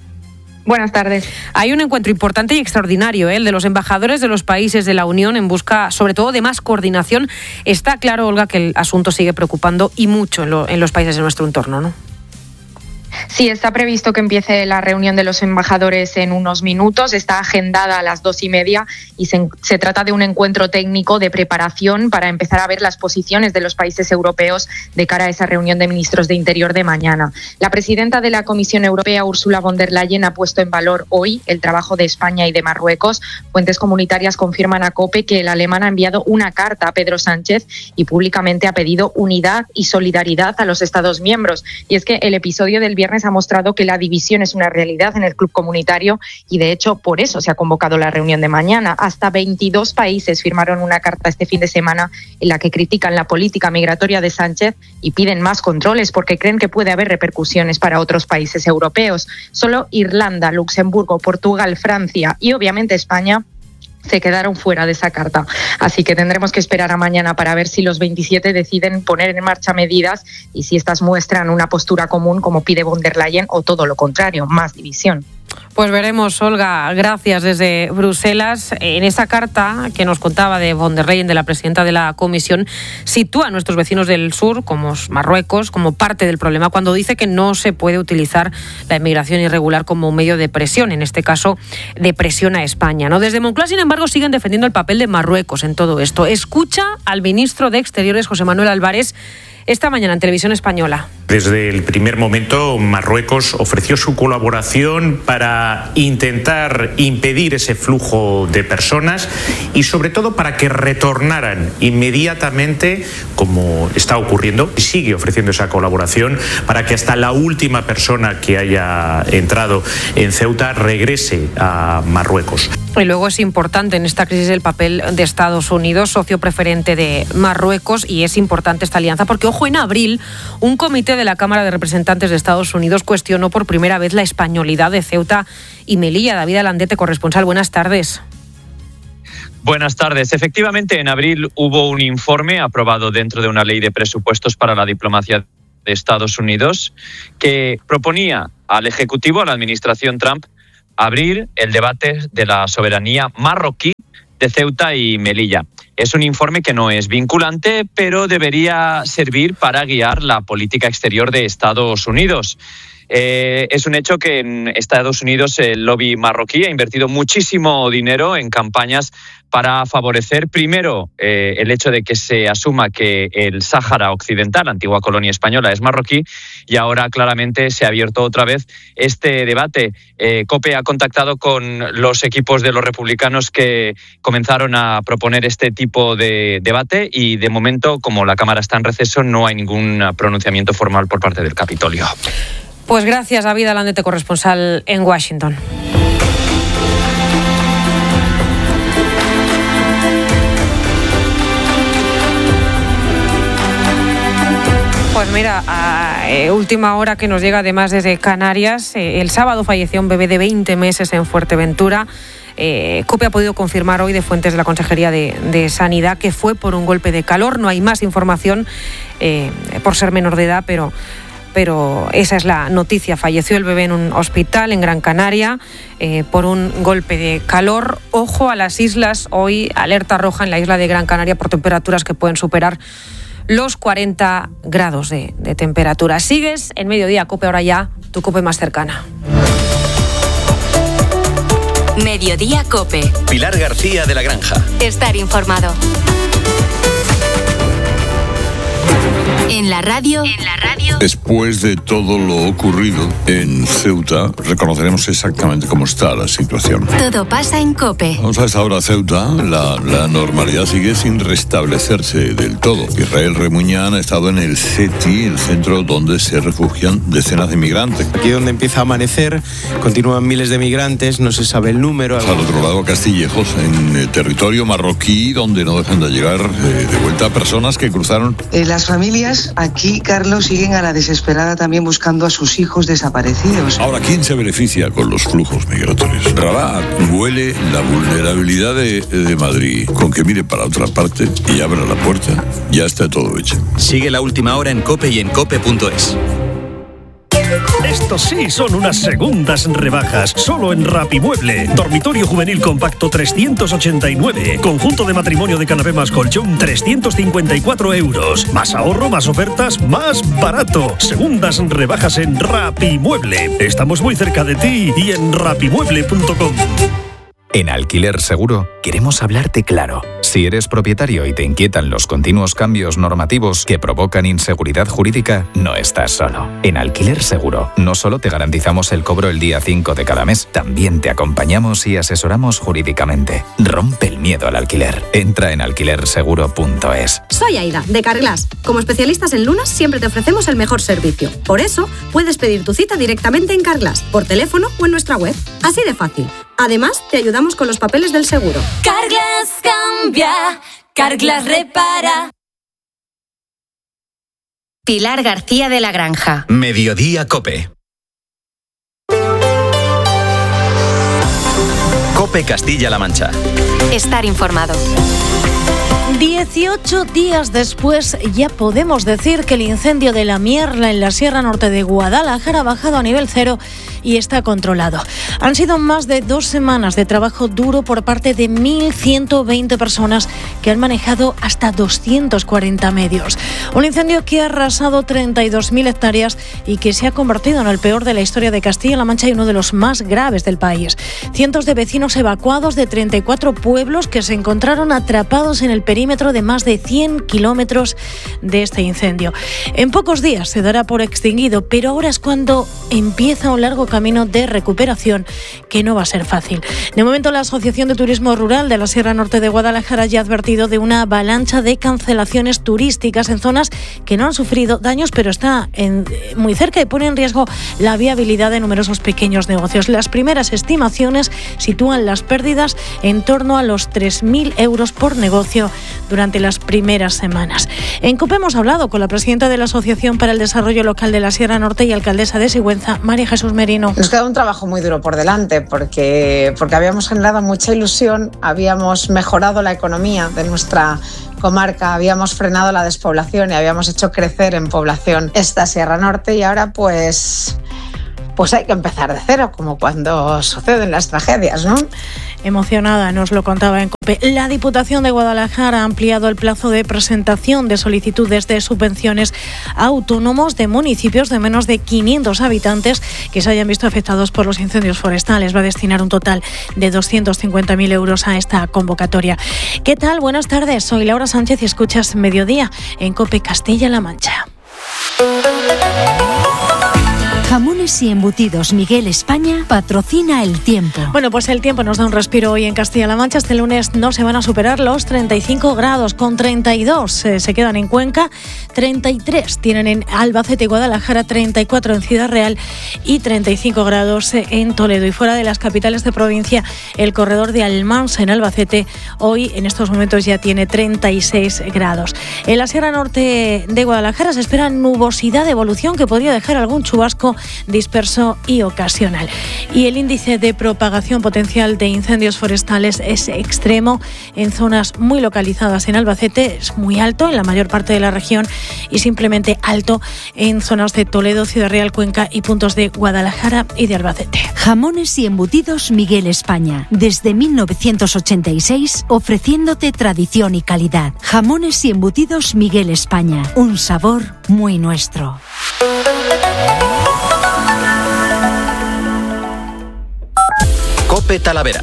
Buenas tardes. Hay un encuentro importante y extraordinario, ¿eh? El de los embajadores de los países de la Unión en busca, sobre todo, de más coordinación. Está claro, Olga, que el asunto sigue preocupando y mucho en, lo, en los países de nuestro entorno, ¿no? Sí, está previsto que empiece la reunión de los embajadores en unos minutos. Está agendada a las dos y media y se, se trata de un encuentro técnico de preparación para empezar a ver las posiciones de los países europeos de cara a esa reunión de ministros de Interior de mañana. La presidenta de la Comisión Europea, Ursula von der Leyen, ha puesto en valor hoy el trabajo de España y de Marruecos. Fuentes comunitarias confirman a COPE que el alemán ha enviado una carta a Pedro Sánchez y públicamente ha pedido unidad y solidaridad a los Estados miembros. Y es que el episodio del viernes ha mostrado que la división es una realidad en el club comunitario y, de hecho, por eso se ha convocado la reunión de mañana. Hasta veintidós países firmaron una carta este fin de semana en la que critican la política migratoria de Sánchez y piden más controles porque creen que puede haber repercusiones para otros países europeos. Solo Irlanda, Luxemburgo, Portugal, Francia y, obviamente, España se quedaron fuera de esa carta. Así que tendremos que esperar a mañana para ver si los veintisiete deciden poner en marcha medidas y si estas muestran una postura común como pide von der Leyen o todo lo contrario, más división. Pues veremos, Olga, gracias desde Bruselas. En esa carta que nos contaba de von der Leyen, de la presidenta de la Comisión, sitúa a nuestros vecinos del sur, como Marruecos, como parte del problema, cuando dice que no se puede utilizar la inmigración irregular como un medio de presión, en este caso de presión a España, ¿no? Desde Moncloa, sin embargo, siguen defendiendo el papel de Marruecos en todo esto. Escucha al ministro de Exteriores, José Manuel Álvarez, esta mañana en Televisión Española. Desde el primer momento, Marruecos ofreció su colaboración para intentar impedir ese flujo de personas y, sobre todo, para que retornaran inmediatamente, como está ocurriendo, y sigue ofreciendo esa colaboración, para que hasta la última persona que haya entrado en Ceuta regrese a Marruecos. Y luego es importante en esta crisis el papel de Estados Unidos, socio preferente de Marruecos, y es importante esta alianza porque, ojo, en abril un comité de la Cámara de Representantes de Estados Unidos cuestionó por primera vez la españolidad de Ceuta y Melilla. David Alandete, corresponsal, buenas tardes. Buenas tardes. Efectivamente, en abril hubo un informe aprobado dentro de una ley de presupuestos para la diplomacia de Estados Unidos que proponía al Ejecutivo, a la administración Trump, abrir el debate de la soberanía marroquí de Ceuta y Melilla. Es un informe que no es vinculante, pero debería servir para guiar la política exterior de Estados Unidos. Eh, es un hecho que en Estados Unidos el lobby marroquí ha invertido muchísimo dinero en campañas para favorecer, primero, eh, el hecho de que se asuma que el Sáhara Occidental, antigua colonia española, es marroquí, y ahora claramente se ha abierto otra vez este debate. Eh, COPE ha contactado con los equipos de los republicanos que comenzaron a proponer este tipo de debate y, de momento, como la Cámara está en receso, no hay ningún pronunciamiento formal por parte del Capitolio. Pues gracias, David Alandete, corresponsal en Washington. Pues mira, a eh, última hora que nos llega además desde Canarias, eh, el sábado falleció un bebé de veinte meses en Fuerteventura. Eh, COPE ha podido confirmar hoy de fuentes de la Consejería de, de Sanidad que fue por un golpe de calor. No hay más información eh, por ser menor de edad, pero... pero esa es la noticia. Falleció el bebé en un hospital en Gran Canaria eh, por un golpe de calor. Ojo a las islas, hoy alerta roja en la isla de Gran Canaria por temperaturas que pueden superar los cuarenta grados de, de temperatura. Sigues en Mediodía COPE, ahora ya tu COPE más cercana. Mediodía COPE. Pilar García de la Granja. Estar informado. En la radio, en la radio. Después de todo lo ocurrido en Ceuta, reconoceremos exactamente cómo está la situación. Todo pasa en COPE. Vamos a esta hora, Ceuta. La, la normalidad sigue sin restablecerse del todo. Israel Remuñán ha estado en el C E T I, el centro donde se refugian decenas de migrantes. Aquí donde empieza a amanecer, continúan miles de migrantes, no se sabe el número. Al otro lado, Castillejos, en el territorio marroquí, donde no dejan de llegar eh, de vuelta personas que cruzaron. Eh, las familias aquí, Carlos, siguen a la desesperada también buscando a sus hijos desaparecidos. Ahora, ¿quién se beneficia con los flujos migratorios? Rabat huele la vulnerabilidad de, de Madrid con que mire para otra parte y abra la puerta. Ya está todo hecho. Sigue la última hora en COPE y en cope punto es. Estos sí son unas segundas rebajas, solo en Rapimueble. Dormitorio juvenil compacto trescientos ochenta y nueve. Conjunto de matrimonio de canapé más colchón trescientos cincuenta y cuatro euros. Más ahorro, más ofertas, más barato. Segundas rebajas en Rapimueble. Estamos muy cerca de ti y en rapimueble punto com. En Alquiler Seguro queremos hablarte claro. Si eres propietario y te inquietan los continuos cambios normativos que provocan inseguridad jurídica, no estás solo. En Alquiler Seguro no solo te garantizamos el cobro el día cinco de cada mes, también te acompañamos y asesoramos jurídicamente. Rompe el miedo al alquiler. Entra en alquiler seguro punto es. Soy Aida, de Carglass. Como especialistas en lunas siempre te ofrecemos el mejor servicio. Por eso puedes pedir tu cita directamente en Carglass, por teléfono o en nuestra web. Así de fácil. Además, te ayudamos con los papeles del seguro. Carglass cambia, Carglass repara. Pilar García de la Granja. Mediodía COPE. COPE Castilla-La Mancha. Estar informado. dieciocho días después ya podemos decir que el incendio de la Mierla en la Sierra Norte de Guadalajara ha bajado a nivel cero y está controlado. Han sido más de dos semanas de trabajo duro por parte de mil ciento veinte personas que han manejado hasta doscientos cuarenta medios. Un incendio que ha arrasado treinta y dos mil hectáreas y que se ha convertido en el peor de la historia de Castilla-La Mancha y uno de los más graves del país. Cientos de vecinos evacuados de treinta y cuatro pueblos que se encontraron atrapados en el perímetro de más de cien kilómetros de este incendio. En pocos días se dará por extinguido, pero ahora es cuando empieza un largo camino de recuperación que no va a ser fácil. De momento, la Asociación de Turismo Rural de la Sierra Norte de Guadalajara ya ha advertido de una avalancha de cancelaciones turísticas en zonas que no han sufrido daños, pero está en, muy cerca y pone en riesgo la viabilidad de numerosos pequeños negocios. Las primeras estimaciones sitúan las pérdidas en torno a los tres mil euros por negocio durante las primeras semanas. En COPE hemos hablado con la presidenta de la Asociación para el Desarrollo Local de la Sierra Norte y alcaldesa de Sigüenza, María Jesús Merino. Nos queda un trabajo muy duro por delante porque, porque habíamos generado mucha ilusión, habíamos mejorado la economía de nuestra comarca, habíamos frenado la despoblación y habíamos hecho crecer en población esta Sierra Norte y ahora pues... pues hay que empezar de cero, como cuando suceden las tragedias, ¿no? Emocionada, nos lo contaba en COPE. La Diputación de Guadalajara ha ampliado el plazo de presentación de solicitudes de subvenciones a autónomos de municipios de menos de quinientos habitantes que se hayan visto afectados por los incendios forestales. Va a destinar un total de doscientos cincuenta mil euros a esta convocatoria. ¿Qué tal? Buenas tardes, soy Laura Sánchez y escuchas Mediodía en COPE Castilla-La Mancha. Jamones y embutidos Miguel España patrocina el tiempo. Bueno, pues el tiempo nos da un respiro hoy en Castilla-La Mancha. Este lunes no se van a superar los treinta y cinco grados, con treinta y dos eh, se quedan en Cuenca, treinta y tres tienen en Albacete y Guadalajara, treinta y cuatro en Ciudad Real y treinta y cinco grados en Toledo. Y fuera de las capitales de provincia, el corredor de Almansa en Albacete hoy en estos momentos ya tiene treinta y seis grados. En la Sierra Norte de Guadalajara se espera nubosidad de evolución que podría dejar algún chubasco disperso y ocasional. Y el índice de propagación potencial de incendios forestales es extremo en zonas muy localizadas en Albacete, es muy alto en la mayor parte de la región y simplemente alto en zonas de Toledo, Ciudad Real, Cuenca y puntos de Guadalajara y de Albacete. Jamones y embutidos Miguel España, desde mil novecientos ochenta y seis, ofreciéndote tradición y calidad. Jamones y embutidos Miguel España, un sabor muy nuestro. COPE Talavera.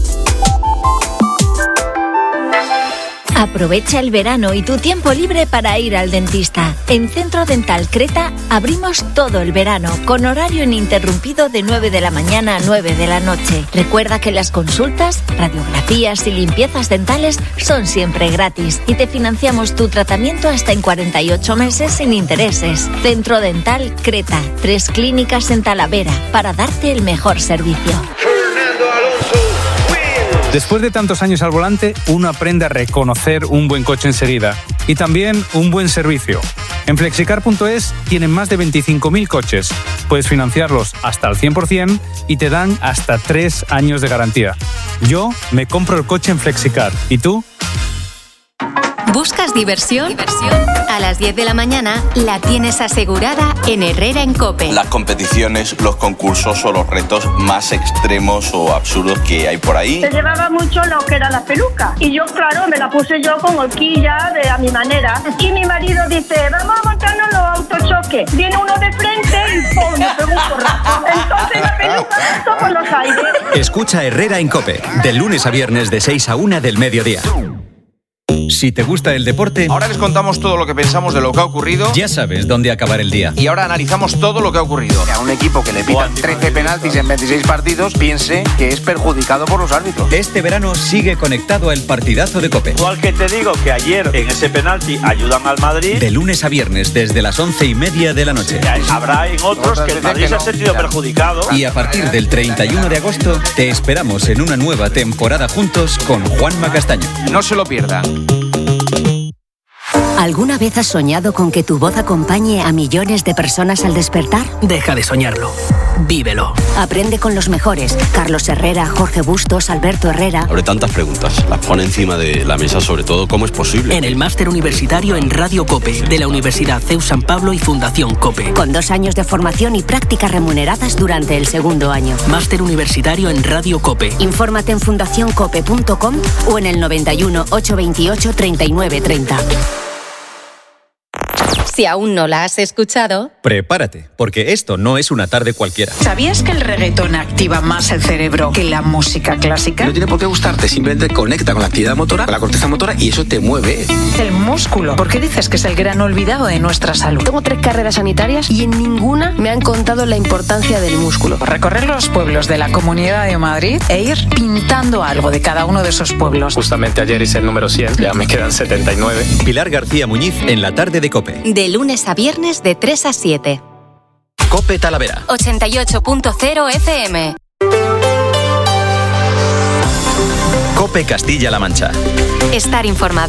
Aprovecha el verano y tu tiempo libre para ir al dentista. En Centro Dental Creta abrimos todo el verano, con horario ininterrumpido de nueve de la mañana a nueve de la noche. Recuerda que las consultas, radiografías y limpiezas dentales son siempre gratis y te financiamos tu tratamiento hasta en cuarenta y ocho meses sin intereses. Centro Dental Creta, tres clínicas en Talavera para darte el mejor servicio. Después de tantos años al volante, uno aprende a reconocer un buen coche enseguida y también un buen servicio. En flexicar punto es tienen más de veinticinco mil coches. Puedes financiarlos hasta al cien por ciento y te dan hasta tres años de garantía. Yo me compro el coche en Flexicar. ¿Y tú? ¿Buscas diversión? ¿Diversión? A las diez de la mañana la tienes asegurada en Herrera en COPE. Las competiciones, los concursos o los retos más extremos o absurdos que hay por ahí. Se llevaba mucho lo que era la peluca y yo, claro, me la puse yo con horquilla de a mi manera. Y mi marido dice, vamos a montarnos los autochoques. Viene uno de frente y ¡pum! Me pegó un porrazo. Entonces la peluca saltó por los aires. Escucha Herrera en COPE, de lunes a viernes de seis a una del mediodía. Si te gusta el deporte, ahora les contamos todo lo que pensamos de lo que ha ocurrido. Ya sabes dónde acabar el día. Y ahora analizamos todo lo que ha ocurrido. A un equipo que le pitan trece penaltis en veintiséis partidos, piense que es perjudicado por los árbitros. Este verano sigue conectado al partidazo de COPE. Igual que te digo que ayer en ese penalti ayudan al Madrid. De lunes a viernes desde las once y media de la noche. Habrá en otros que el Madrid se ha sentido perjudicado. Y a partir del treinta y uno de agosto te esperamos en una nueva temporada juntos con Juanma Castaño. No se lo pierdan. ¿Alguna vez has soñado con que tu voz acompañe a millones de personas al despertar? Deja de soñarlo. Vívelo. Aprende con los mejores. Carlos Herrera, Jorge Bustos, Alberto Herrera. Abre tantas preguntas. Las pone encima de la mesa, sobre todo, ¿cómo es posible? En el máster universitario en Radio COPE, de la Universidad C E U San Pablo y Fundación COPE. Con dos años de formación y prácticas remuneradas durante el segundo año. Máster universitario en Radio COPE. Infórmate en fundación cope punto com o en el noventa y uno, ochocientos veintiocho, treinta y nueve treinta. Si aún no la has escuchado, prepárate, porque esto no es una tarde cualquiera. ¿Sabías que el reggaetón activa más el cerebro que la música clásica? No tiene por qué gustarte, simplemente conecta con la actividad motora, con la corteza motora, y eso te mueve. El músculo. ¿Por qué dices que es el gran olvidado de nuestra salud? Tengo tres carreras sanitarias y en ninguna me han contado la importancia del músculo. Recorrer los pueblos de la Comunidad de Madrid e ir pintando algo de cada uno de esos pueblos. Justamente ayer hice el número cien, ya me quedan setenta y nueve. Pilar García Muñiz en la tarde de COPE. De lunes a viernes de tres a siete. COPE Talavera. ochenta y ocho punto cero F M. COPE Castilla-La Mancha. Estar informado.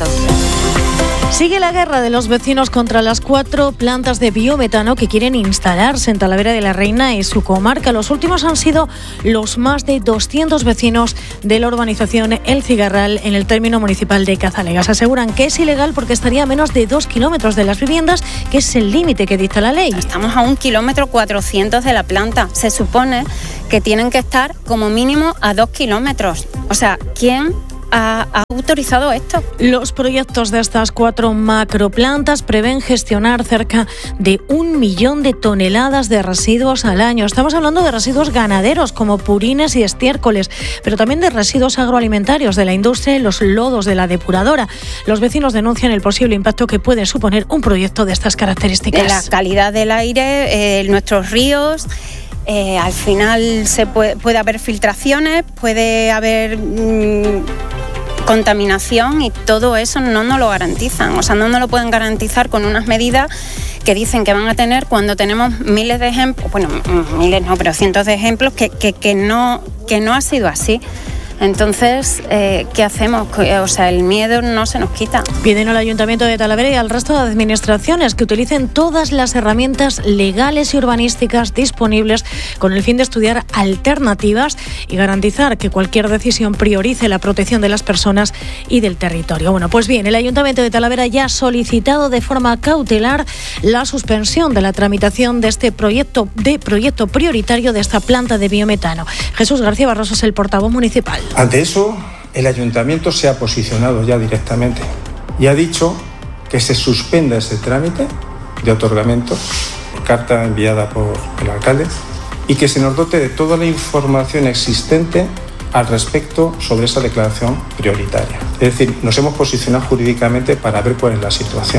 Sigue la guerra de los vecinos contra las cuatro plantas de biometano que quieren instalarse en Talavera de la Reina y su comarca. Los últimos han sido los más de doscientos vecinos de la urbanización El Cigarral en el término municipal de Cazalegas. Aseguran que es ilegal porque estaría a menos de dos kilómetros de las viviendas, que es el límite que dicta la ley. Estamos a un kilómetro cuatrocientos de la planta. Se supone que tienen que estar como mínimo a dos kilómetros. O sea, ¿quién ha, ha autorizado esto? Los proyectos de estas cuatro macroplantas prevén gestionar cerca de un millón de toneladas de residuos al año. Estamos hablando de residuos ganaderos como purines y estiércoles, pero también de residuos agroalimentarios de la industria y los lodos de la depuradora. Los vecinos denuncian el posible impacto que puede suponer un proyecto de estas características. De la calidad del aire, eh, nuestros ríos. Eh, al final se puede, puede haber filtraciones, puede haber mmm, contaminación, y todo eso no nos lo garantizan. O sea, no nos lo pueden garantizar con unas medidas que dicen que van a tener cuando tenemos miles de ejemplos, bueno, miles no, pero cientos de ejemplos que, que, que, no, que no ha sido así. Entonces, eh, ¿qué hacemos? O sea, el miedo no se nos quita. Piden al Ayuntamiento de Talavera y al resto de administraciones que utilicen todas las herramientas legales y urbanísticas disponibles con el fin de estudiar alternativas y garantizar que cualquier decisión priorice la protección de las personas y del territorio. Bueno, pues bien, el Ayuntamiento de Talavera ya ha solicitado de forma cautelar la suspensión de la tramitación de este proyecto, de proyecto prioritario de esta planta de biometano. Jesús García Barroso es el portavoz municipal. Ante eso, el Ayuntamiento se ha posicionado ya directamente y ha dicho que se suspenda ese trámite de otorgamiento, carta enviada por el alcalde, y que se nos dote de toda la información existente al respecto sobre esa declaración prioritaria. Es decir, nos hemos posicionado jurídicamente para ver cuál es la situación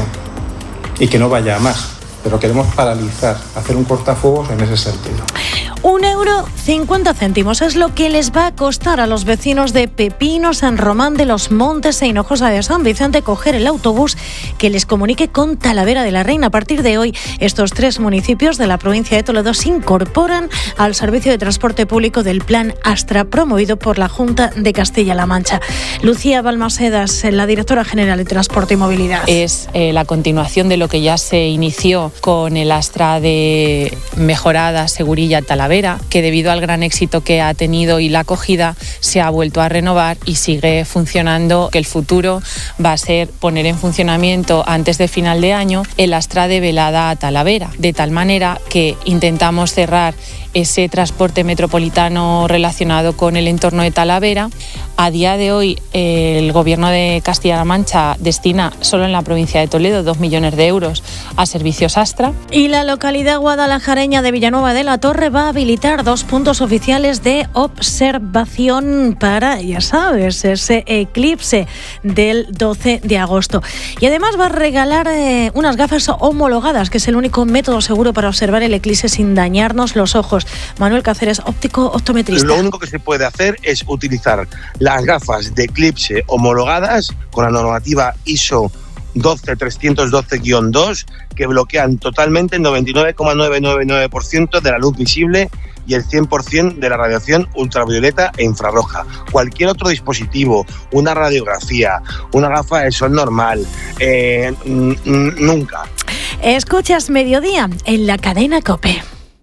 y que no vaya a más, pero queremos paralizar, hacer un cortafuegos en ese sentido. Un euro cincuenta céntimos es lo que les va a costar a los vecinos de Pepino, San Román de los Montes e Hinojosa de San Vicente coger el autobús que les comunique con Talavera de la Reina. A partir de hoy, estos tres municipios de la provincia de Toledo se incorporan al servicio de transporte público del Plan Astra, promovido por la Junta de Castilla-La Mancha. Lucía Balmasedas, la directora general de Transporte y Movilidad. Es eh, la continuación de lo que ya se inició con el Astra de Mejorada Segurilla Talavera, que debido al gran éxito que ha tenido y la acogida se ha vuelto a renovar y sigue funcionando, que el futuro va a ser poner en funcionamiento antes de final de año el Astra de Velada a Talavera, de tal manera que intentamos cerrar ese transporte metropolitano relacionado con el entorno de Talavera. A día de hoy el Gobierno de Castilla-La Mancha destina solo en la provincia de Toledo dos millones de euros a servicios Astra. Y la localidad guadalajareña de Villanueva de la Torre va a habilitar dos puntos oficiales de observación para, ya sabes, ese eclipse del doce de agosto. Y además va a regalar eh, unas gafas homologadas, que es el único método seguro para observar el eclipse sin dañarnos los ojos. Manuel Cáceres, óptico optometrista. Lo único que se puede hacer es utilizar las gafas de eclipse homologadas con la normativa I S O doce trescientos doce guión dos, que bloquean totalmente el noventa y nueve coma novecientos noventa y nueve por ciento de la luz visible y el cien por ciento de la radiación ultravioleta e infrarroja. Cualquier otro dispositivo, una radiografía, una gafa de sol normal, eh, n- n- nunca. Escuchas Mediodía en la cadena COPE.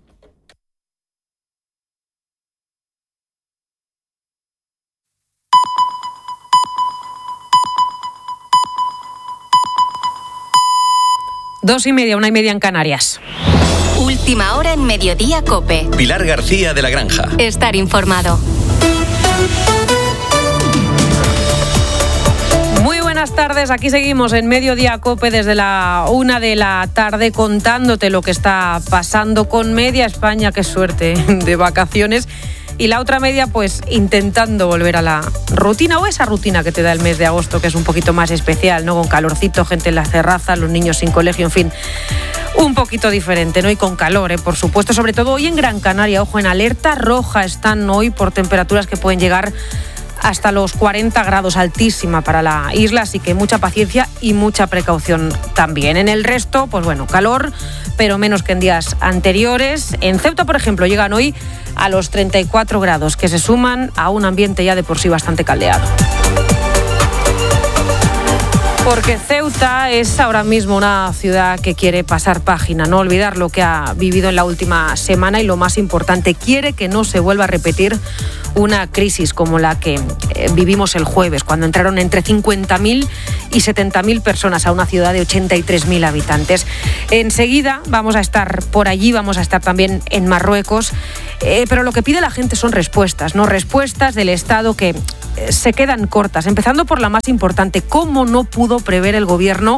Dos y media, una y media en Canarias. Última hora en Mediodía COPE. Pilar García de la Granja. Estar informado. Muy buenas tardes, aquí seguimos en Mediodía COPE desde la una de la tarde contándote lo que está pasando con media España, qué suerte, de vacaciones. Y la otra media, pues, intentando volver a la rutina o esa rutina que te da el mes de agosto, que es un poquito más especial, ¿no? Con calorcito, gente en la terraza, los niños sin colegio, en fin, un poquito diferente, ¿no? Y con calor, ¿eh? Por supuesto, sobre todo hoy en Gran Canaria. Ojo, en alerta roja están hoy por temperaturas que pueden llegar hasta los cuarenta grados, altísima para la isla, así que mucha paciencia y mucha precaución también. En el resto, pues bueno, calor, pero menos que en días anteriores. En Ceuta, por ejemplo, llegan hoy a los treinta y cuatro grados, que se suman a un ambiente ya de por sí bastante caldeado. Porque Ceuta es ahora mismo una ciudad que quiere pasar página, no olvidar lo que ha vivido en la última semana y lo más importante, quiere que no se vuelva a repetir una crisis como la que eh, vivimos el jueves, cuando entraron entre cincuenta mil y setenta mil personas a una ciudad de ochenta y tres mil habitantes. Enseguida vamos a estar por allí, vamos a estar también en Marruecos, eh, pero lo que pide la gente son respuestas, ¿no? Respuestas del Estado que eh, se quedan cortas, empezando por la más importante, ¿cómo no pudo prever el gobierno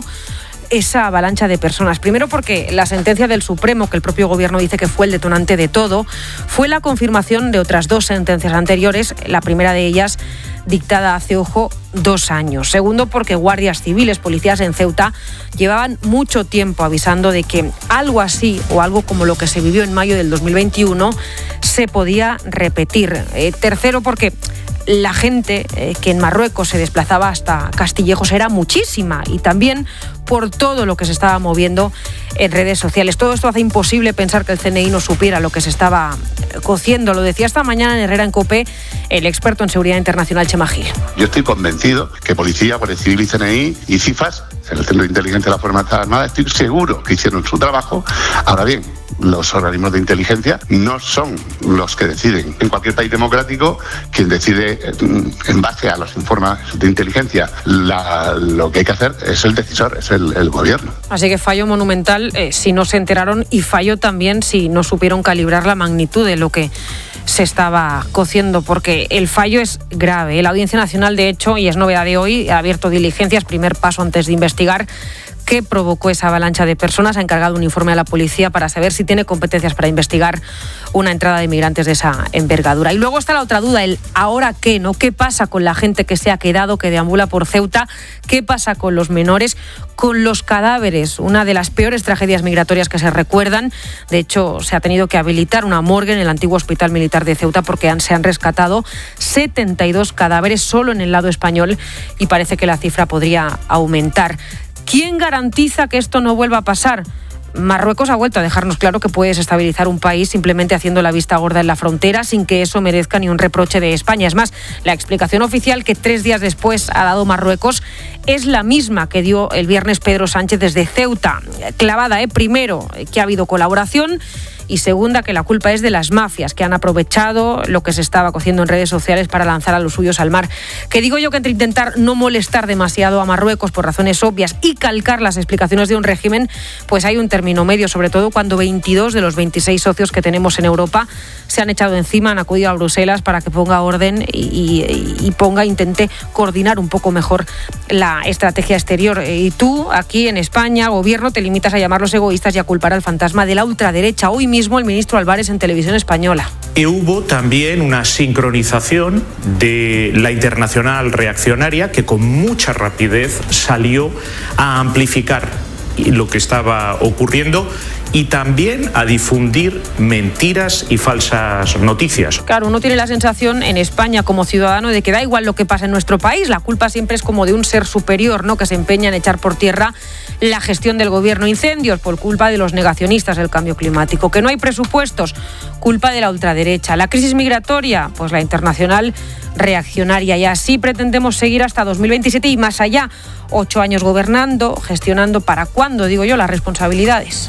esa avalancha de personas? Primero porque la sentencia del Supremo, que el propio gobierno dice que fue el detonante de todo, fue la confirmación de otras dos sentencias anteriores, la primera de ellas dictada hace, ojo, dos años. Segundo, porque guardias civiles, policías en Ceuta, llevaban mucho tiempo avisando de que algo así o algo como lo que se vivió en mayo del dos mil veintiuno se podía repetir. Eh, tercero, porque la gente eh, que en Marruecos se desplazaba hasta Castillejos era muchísima, y también por todo lo que se estaba moviendo en redes sociales. Todo esto hace imposible pensar que el C N I no supiera lo que se estaba cociendo. Lo decía esta mañana en Herrera en COPE el experto en seguridad internacional, Chema Gil. Yo estoy convencido que Policía, Guardia Civil y C N I y CIFAS, el Centro de Inteligencia de las Fuerzas Armadas, estoy seguro que hicieron su trabajo. Ahora bien, los organismos de inteligencia no son los que deciden. En cualquier país democrático, quien decide en base a los informes de inteligencia la, lo que hay que hacer es el decisor, es el, el gobierno. Así que fallo monumental eh, si no se enteraron, y fallo también si no supieron calibrar la magnitud de lo que se estaba cociendo, porque el fallo es grave. La Audiencia Nacional, de hecho, y es novedad de hoy, ha abierto diligencias, primer paso antes de investigar qué provocó esa avalancha de personas. Ha encargado un informe a la policía para saber si tiene competencias para investigar una entrada de migrantes de esa envergadura. Y luego está la otra duda, el ¿ahora qué? ¿No? ¿Qué pasa con la gente que se ha quedado, que deambula por Ceuta? ¿Qué pasa con los menores? Con los cadáveres, una de las peores tragedias migratorias que se recuerdan. De hecho, se ha tenido que habilitar una morgue en el antiguo Hospital Militar de Ceuta porque han, se han rescatado setenta y dos cadáveres solo en el lado español, y parece que la cifra podría aumentar. ¿Quién garantiza que esto no vuelva a pasar? Marruecos ha vuelto a dejarnos claro que puede desestabilizar un país simplemente haciendo la vista gorda en la frontera, sin que eso merezca ni un reproche de España. Es más, la explicación oficial que tres días después ha dado Marruecos es la misma que dio el viernes Pedro Sánchez desde Ceuta. Clavada, ¿eh? Primero, que ha habido colaboración, y segunda, que la culpa es de las mafias, que han aprovechado lo que se estaba cociendo en redes sociales para lanzar a los suyos al mar. Que digo yo que entre intentar no molestar demasiado a Marruecos por razones obvias y calcar las explicaciones de un régimen, pues hay un término medio, sobre todo cuando veintidós de los veintiséis socios que tenemos en Europa se han echado encima, han acudido a Bruselas para que ponga orden y, y, y ponga, intente coordinar un poco mejor la estrategia exterior. Y tú, aquí en España, gobierno, te limitas a llamarlos egoístas y a culpar al fantasma de la ultraderecha. Hoy mismo el ministro Álvarez en Televisión Española. Y hubo también una sincronización de la internacional reaccionaria que con mucha rapidez salió a amplificar lo que estaba ocurriendo y también a difundir mentiras y falsas noticias. Claro, uno tiene la sensación en España como ciudadano de que da igual lo que pasa en nuestro país, la culpa siempre es como de un ser superior, ¿no?, que se empeña en echar por tierra la gestión del gobierno. Incendios por culpa de los negacionistas del cambio climático. Que no hay presupuestos, culpa de la ultraderecha. La crisis migratoria, pues la internacional reaccionaria. Y así pretendemos seguir hasta dos mil veintisiete y más allá. Ocho años gobernando, gestionando para cuándo, digo yo, las responsabilidades.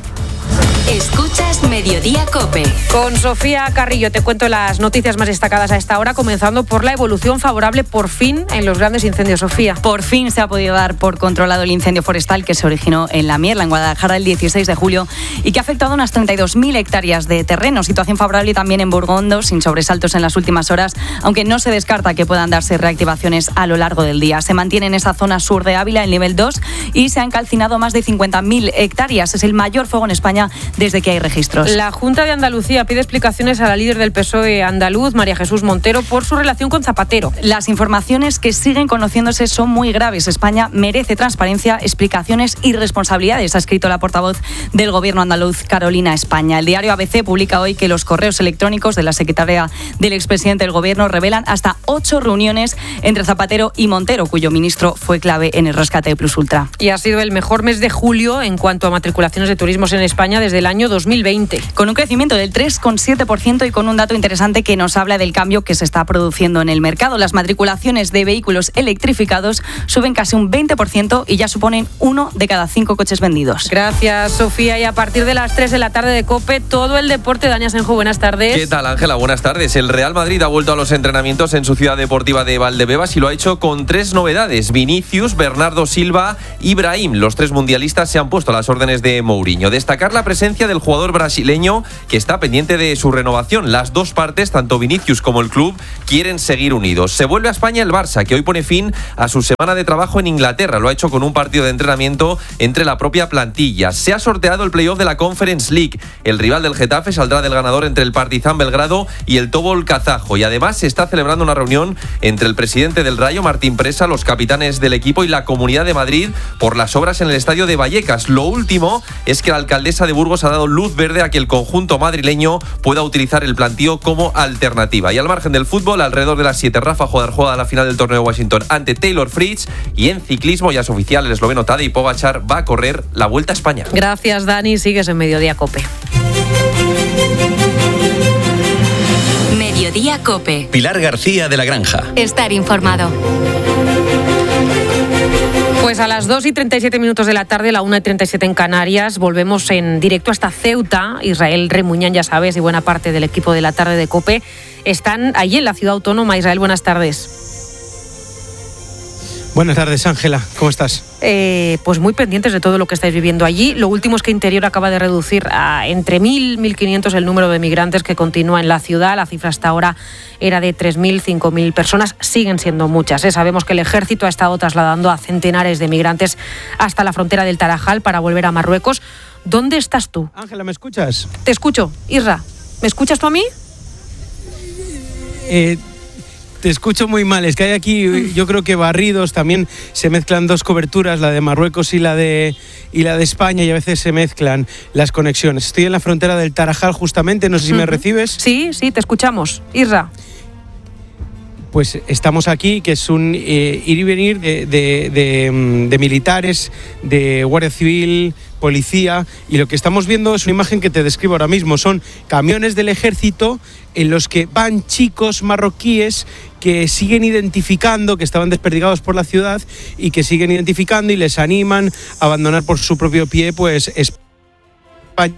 Escuchas Mediodía COPE. Con Sofía Carrillo te cuento las noticias más destacadas a esta hora, comenzando por la evolución favorable por fin en los grandes incendios. Sofía. Por fin se ha podido dar por controlado el incendio forestal que se originó en La Mierla, en Guadalajara, el dieciséis de julio y que ha afectado unas treinta y dos mil hectáreas de terreno. Situación favorable también en Burgondo, sin sobresaltos en las últimas horas, aunque no se descarta que puedan darse reactivaciones a lo largo del día. Se mantiene en esa zona sur de Ávila el nivel dos y se han calcinado más de cincuenta mil hectáreas. Es el mayor fuego en España desde que hay registros. La Junta de Andalucía pide explicaciones a la líder del P S O E andaluz, María Jesús Montero, por su relación con Zapatero. Las informaciones que siguen conociéndose son muy graves. España merece transparencia, explicaciones y responsabilidades, ha escrito la portavoz del Gobierno andaluz, Carolina España. El diario A B C publica hoy que los correos electrónicos de la secretaria del expresidente del Gobierno revelan hasta ocho reuniones entre Zapatero y Montero, cuyo ministro fue clave en el rescate de Plus Ultra. Y ha sido el mejor mes de julio en cuanto a matriculaciones de turismos en España desde el año dos mil veinte. Con un crecimiento del tres coma siete por ciento y con un dato interesante que nos habla del cambio que se está produciendo en el mercado. Las matriculaciones de vehículos electrificados suben casi un veinte por ciento y ya suponen uno de cada cinco coches vendidos. Gracias, Sofía. Y a partir de las tres de la tarde de COPE, todo el deporte. Dani Asenjo, buenas tardes. ¿Qué tal, Ángela? Buenas tardes. El Real Madrid ha vuelto a los entrenamientos en su ciudad deportiva de Valdebebas y lo ha hecho con tres novedades. Vinicius, Bernardo Silva y Brahim. Los tres mundialistas se han puesto a las órdenes de Mourinho. Destacar la presencia del jugador brasileño que está pendiente de su renovación. Las dos partes, tanto Vinicius como el club, quieren seguir unidos. Se vuelve a España el Barça, que hoy pone fin a su semana de trabajo en Inglaterra. Lo ha hecho con un partido de entrenamiento entre la propia plantilla. Se ha sorteado el playoff de la Conference League. El rival del Getafe saldrá del ganador entre el Partizan Belgrado y el Tobol kazajo. Y además se está celebrando una reunión entre el presidente del Rayo, Martín Presa, los capitanes del equipo y la Comunidad de Madrid por las obras en el estadio de Vallecas. Lo último es que la alcaldesa de Burgos ha dado luz verde a que el conjunto madrileño pueda utilizar el plantío como alternativa. Y al margen del fútbol, alrededor de las siete, Rafa Nadal juega la final del torneo de Washington ante Taylor Fritz. Y en ciclismo ya es oficial, el esloveno Tadej Pogačar va a correr la Vuelta a España. Gracias, Dani. Sigues en Mediodía COPE. Mediodía COPE. Pilar García de la Granja. Estar informado. Pues a las dos y treinta y siete minutos de la tarde, la una y treinta y siete en Canarias, volvemos en directo hasta Ceuta. Israel Remuñán, ya sabes, y buena parte del equipo de la tarde de COPE están allí en la ciudad autónoma. Israel, buenas tardes. Buenas tardes, Ángela. ¿Cómo estás? Eh, pues muy pendientes de todo lo que estáis viviendo allí. Lo último es que Interior acaba de reducir a entre mil, mil quinientos el número de migrantes que continúa en la ciudad. La cifra hasta ahora era de tres mil, cinco mil personas. Siguen siendo muchas, ¿eh? Sabemos que el ejército ha estado trasladando a centenares de migrantes hasta la frontera del Tarajal para volver a Marruecos. ¿Dónde estás tú? Ángela, ¿me escuchas? Te escucho. Isra, ¿me escuchas tú a mí? Eh... Te escucho muy mal, es que hay aquí, yo creo que barridos, también se mezclan dos coberturas, la de Marruecos y la de, y la de España, y a veces se mezclan las conexiones. Estoy en la frontera del Tarajal justamente, no sé si uh-huh. me recibes. Sí, sí, te escuchamos. Isra. Pues estamos aquí, que es un eh, ir y venir de, de, de, de militares, de Guardia Civil, policía, y lo que estamos viendo es una imagen que te describo ahora mismo. Son camiones del ejército en los que van chicos marroquíes que siguen identificando, que estaban desperdigados por la ciudad y que siguen identificando y les animan a abandonar por su propio pie, pues, España.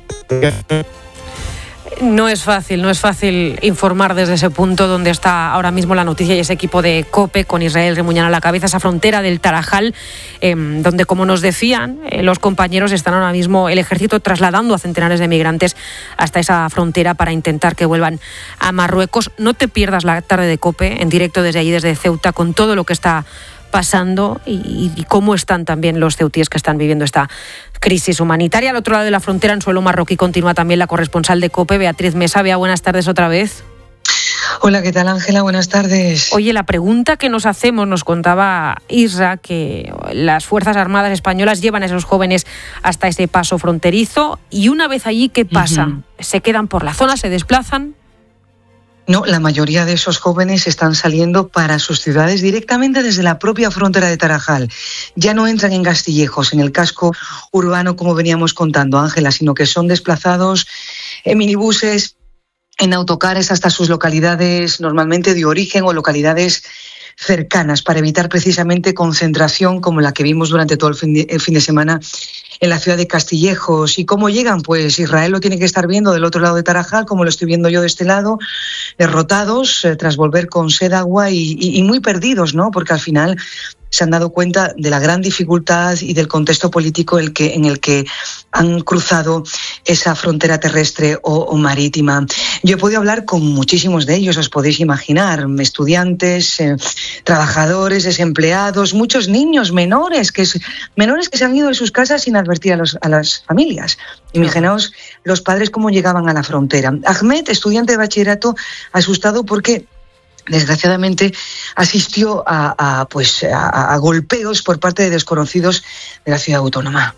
No es fácil, no es fácil informar desde ese punto donde está ahora mismo la noticia y ese equipo de COPE con Israel Remuñán a la cabeza, esa frontera del Tarajal, eh, donde, como nos decían eh, los compañeros, están ahora mismo el ejército trasladando a centenares de migrantes hasta esa frontera para intentar que vuelvan a Marruecos. No te pierdas la tarde de COPE en directo desde allí, desde Ceuta, con todo lo que está pasando y, y cómo están también los ceutíes que están viviendo esta crisis humanitaria. Al otro lado de la frontera, en suelo marroquí, continúa también la corresponsal de COPE, Beatriz Mesa. Bea, buenas tardes otra vez. Hola, ¿qué tal, Ángela? Buenas tardes. Oye, la pregunta que nos hacemos, nos contaba Isra, que las Fuerzas Armadas españolas llevan a esos jóvenes hasta ese paso fronterizo y una vez allí, ¿qué pasa? Uh-huh. ¿Se quedan por la zona, se desplazan? No, la mayoría de esos jóvenes están saliendo para sus ciudades directamente desde la propia frontera de Tarajal. Ya no entran en Castillejos, en el casco urbano, como veníamos contando, Ángela, sino que son desplazados en minibuses, en autocares hasta sus localidades normalmente de origen o localidades cercanas para evitar precisamente concentración como la que vimos durante todo el fin de, el fin de semana en la ciudad de Castillejos. ¿Y cómo llegan? Pues Israel lo tiene que estar viendo del otro lado de Tarajal, como lo estoy viendo yo de este lado, derrotados eh, tras volver con sed, agua y, y, y muy perdidos, ¿no? Porque al final se han dado cuenta de la gran dificultad y del contexto político el que, en el que han cruzado esa frontera terrestre o, o marítima. Yo he podido hablar con muchísimos de ellos, os podéis imaginar, estudiantes, eh, trabajadores, desempleados, muchos niños menores que, menores que se han ido de sus casas sin advertir a, los, a las familias. Imaginaos los padres cómo llegaban a la frontera. Ahmed, estudiante de bachillerato, asustado porque desgraciadamente asistió a, a, pues, a, a golpeos por parte de desconocidos de la ciudad autónoma.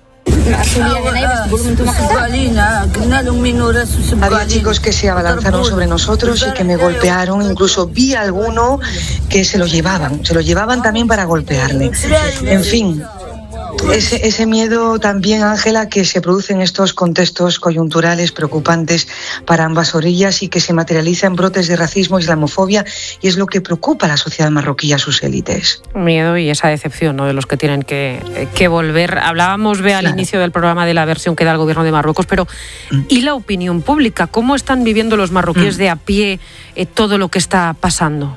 Había chicos que se abalanzaron sobre nosotros y que me golpearon, incluso vi a alguno que se lo llevaban, se lo llevaban también para golpearle. En fin, Ese, ese miedo también, Ángela, que se produce en estos contextos coyunturales preocupantes para ambas orillas y que se materializa en brotes de racismo, islamofobia, y es lo que preocupa a la sociedad marroquí y a sus élites. Miedo y esa decepción, ¿no?, de los que tienen que, que volver. Hablábamos, Bea, al claro. inicio del programa de la versión que da el gobierno de Marruecos, pero mm. ¿y la opinión pública? ¿Cómo están viviendo los marroquíes mm. de a pie eh, todo lo que está pasando?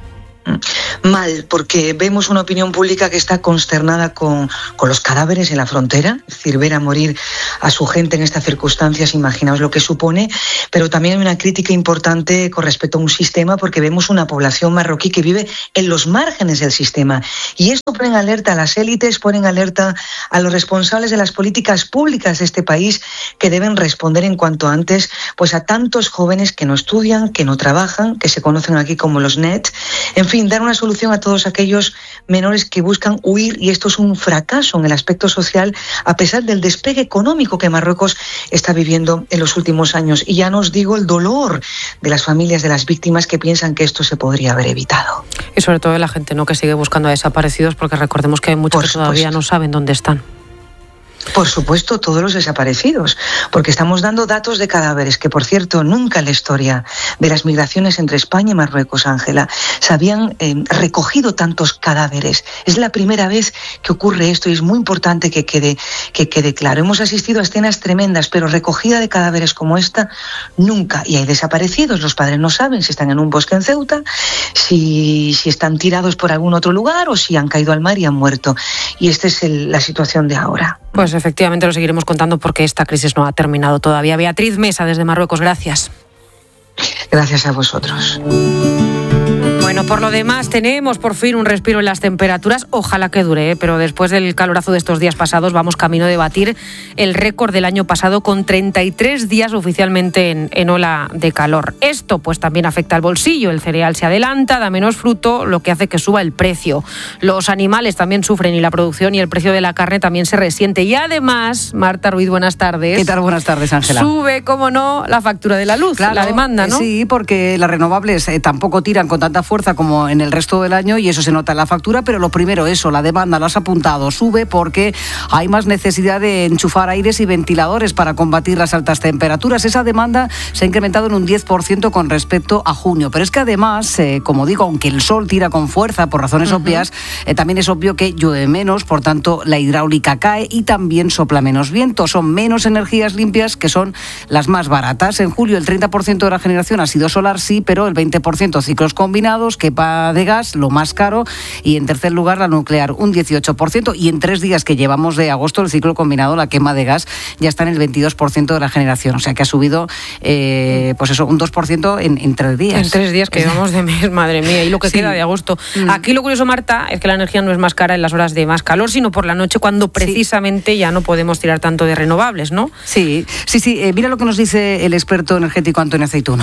Mal, porque vemos una opinión pública que está consternada con, con los cadáveres en la frontera, es decir, ver a morir a su gente en estas circunstancias, imaginaos lo que supone, pero también hay una crítica importante con respecto a un sistema, porque vemos una población marroquí que vive en los márgenes del sistema, y esto pone en alerta a las élites, pone en alerta a los responsables de las políticas públicas de este país, que deben responder en cuanto antes pues a tantos jóvenes que no estudian, que no trabajan, que se conocen aquí como los N E T, en fin, dar una solución a todos aquellos menores que buscan huir, y esto es un fracaso en el aspecto social a pesar del despegue económico que Marruecos está viviendo en los últimos años. Y ya no os digo el dolor de las familias de las víctimas que piensan que esto se podría haber evitado. Y sobre todo de la gente, ¿no?, que sigue buscando a desaparecidos, porque recordemos que hay muchos Por que supuesto. todavía no saben dónde están. Por supuesto, todos los desaparecidos, porque estamos dando datos de cadáveres que, por cierto, nunca en la historia de las migraciones entre España y Marruecos, Ángela, se habían eh, recogido tantos cadáveres. Es la primera vez que ocurre esto y es muy importante que quede, que quede claro. Hemos asistido a escenas tremendas, pero recogida de cadáveres como esta, nunca. Y hay desaparecidos, los padres no saben si están en un bosque en Ceuta, si, si están tirados por algún otro lugar o si han caído al mar y han muerto. Y esta es el, la situación de ahora. Pues efectivamente lo seguiremos contando porque esta crisis no ha terminado todavía. Beatriz Mesa, desde Marruecos, gracias. Gracias a vosotros. Bueno, por lo demás tenemos por fin un respiro en las temperaturas, ojalá que dure, ¿eh? Pero después del calorazo de estos días pasados vamos camino de batir el récord del año pasado con treinta y tres días oficialmente en, en ola de calor. Esto pues también afecta al bolsillo, el cereal se adelanta, da menos fruto, lo que hace que suba el precio. Los animales también sufren y la producción y el precio de la carne también se resiente. Y además, Marta Ruiz, buenas tardes. ¿Qué tal? Buenas tardes, Ángela. Sube, cómo no, la factura de la luz, claro, la demanda, ¿no? Sí, porque las renovables eh, tampoco tiran con tanta fuerza como en el resto del año y eso se nota en la factura, pero lo primero eso, la demanda, lo has apuntado, sube porque hay más necesidad de enchufar aires y ventiladores para combatir las altas temperaturas. Esa demanda se ha incrementado en un diez por ciento con respecto a junio, pero es que además, eh, como digo, aunque el sol tira con fuerza por razones uh-huh. obvias, eh, también es obvio que llueve menos, por tanto la hidráulica cae y también sopla menos viento, son menos energías limpias que son las más baratas. En julio el treinta por ciento de la generación ha sido solar, sí, pero el veinte por ciento ciclos combinados, que va de gas, lo más caro, y en tercer lugar la nuclear, un dieciocho por ciento, y en tres días que llevamos de agosto el ciclo combinado, la quema de gas ya está en el veintidós por ciento de la generación, o sea que ha subido eh, pues eso, un dos por ciento en, en tres días. En tres días que llevamos de mes, madre mía, y lo que sí. queda de agosto. Mm. Aquí lo curioso, Marta, es que la energía no es más cara en las horas de más calor, sino por la noche cuando precisamente sí. ya no podemos tirar tanto de renovables, ¿no? Sí, sí, sí, eh, mira lo que nos dice el experto energético Antonio Aceituno.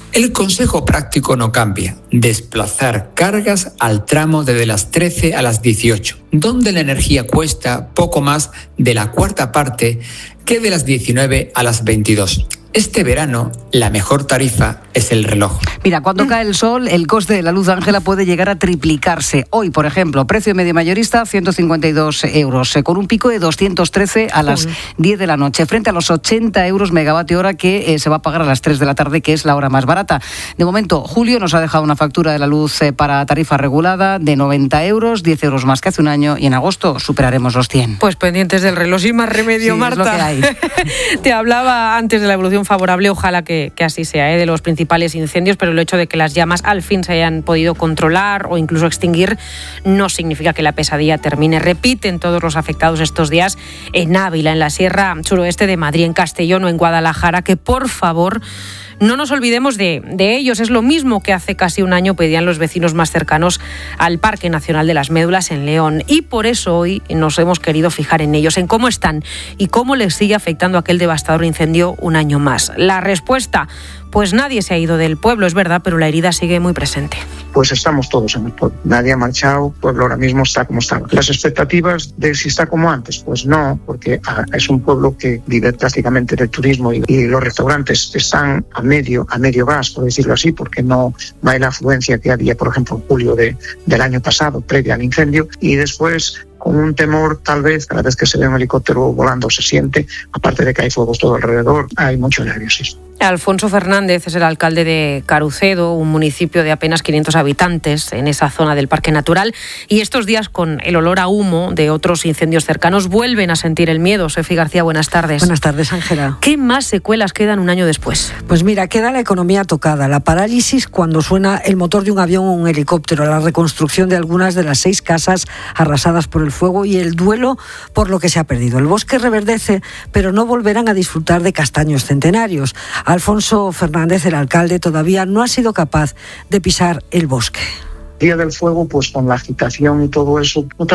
El consejo práctico no cambia: desplazar cargas al tramo desde las trece a las dieciocho, donde la energía cuesta poco más de la cuarta parte que de las diecinueve a las veintidós. Este verano, la mejor tarifa es el reloj. Mira, cuando cae el sol, el coste de la luz, Ángela, puede llegar a triplicarse. Hoy, por ejemplo, precio medio mayorista, ciento cincuenta y dos euros, con un pico de doscientos trece a las diez de la noche, frente a los ochenta euros megavatio hora que eh, se va a pagar a las tres de la tarde, que es la hora más barata. De momento, julio nos ha dejado una factura de la luz eh, para tarifa regulada de noventa euros, diez euros más que hace un año, y en agosto superaremos los cien. Pues pendientes del reloj, sin más remedio, sí, Marta. Es lo que hay. Te hablaba antes de la evolución favorable, ojalá que, que así sea, ¿eh? de los principales incendios, pero el hecho de que las llamas al fin se hayan podido controlar o incluso extinguir no significa que la pesadilla termine. Repiten todos los afectados estos días en Ávila, en la sierra suroeste de Madrid, en Castellón o en Guadalajara, que por favor no nos olvidemos de, de ellos. Es lo mismo que hace casi un año pedían los vecinos más cercanos al Parque Nacional de las Médulas en León. Y por eso hoy nos hemos querido fijar en ellos, en cómo están y cómo les sigue afectando aquel devastador incendio un año más. La respuesta: pues nadie se ha ido del pueblo, es verdad, pero la herida sigue muy presente. Pues estamos todos en el pueblo. Nadie ha marchado, el pueblo ahora mismo está como estaba. ¿Las expectativas de si está como antes? Pues no, porque es un pueblo que vive prácticamente del turismo y, y los restaurantes están a medio, a medio gas, por decirlo así, porque no, no hay la afluencia que había, por ejemplo, en julio de, del año pasado, previa al incendio, y después con un temor, tal vez, cada vez que se ve un helicóptero volando se siente, aparte de que hay fuegos todo alrededor, hay mucho nerviosismo. Alfonso Fernández es el alcalde de Carucedo, un municipio de apenas quinientos habitantes en esa zona del Parque Natural, y estos días, con el olor a humo de otros incendios cercanos, vuelven a sentir el miedo. Sofi García, buenas tardes. Buenas tardes, Ángela. ¿Qué más secuelas quedan un año después? Pues mira, queda la economía tocada, la parálisis cuando suena el motor de un avión o un helicóptero, la reconstrucción de algunas de las seis casas arrasadas por el fuego y el duelo por lo que se ha perdido. El bosque reverdece, pero no volverán a disfrutar de castaños centenarios. Alfonso Fernández, el alcalde, todavía no ha sido capaz de pisar el bosque. Día del Fuego, pues con la agitación y todo eso,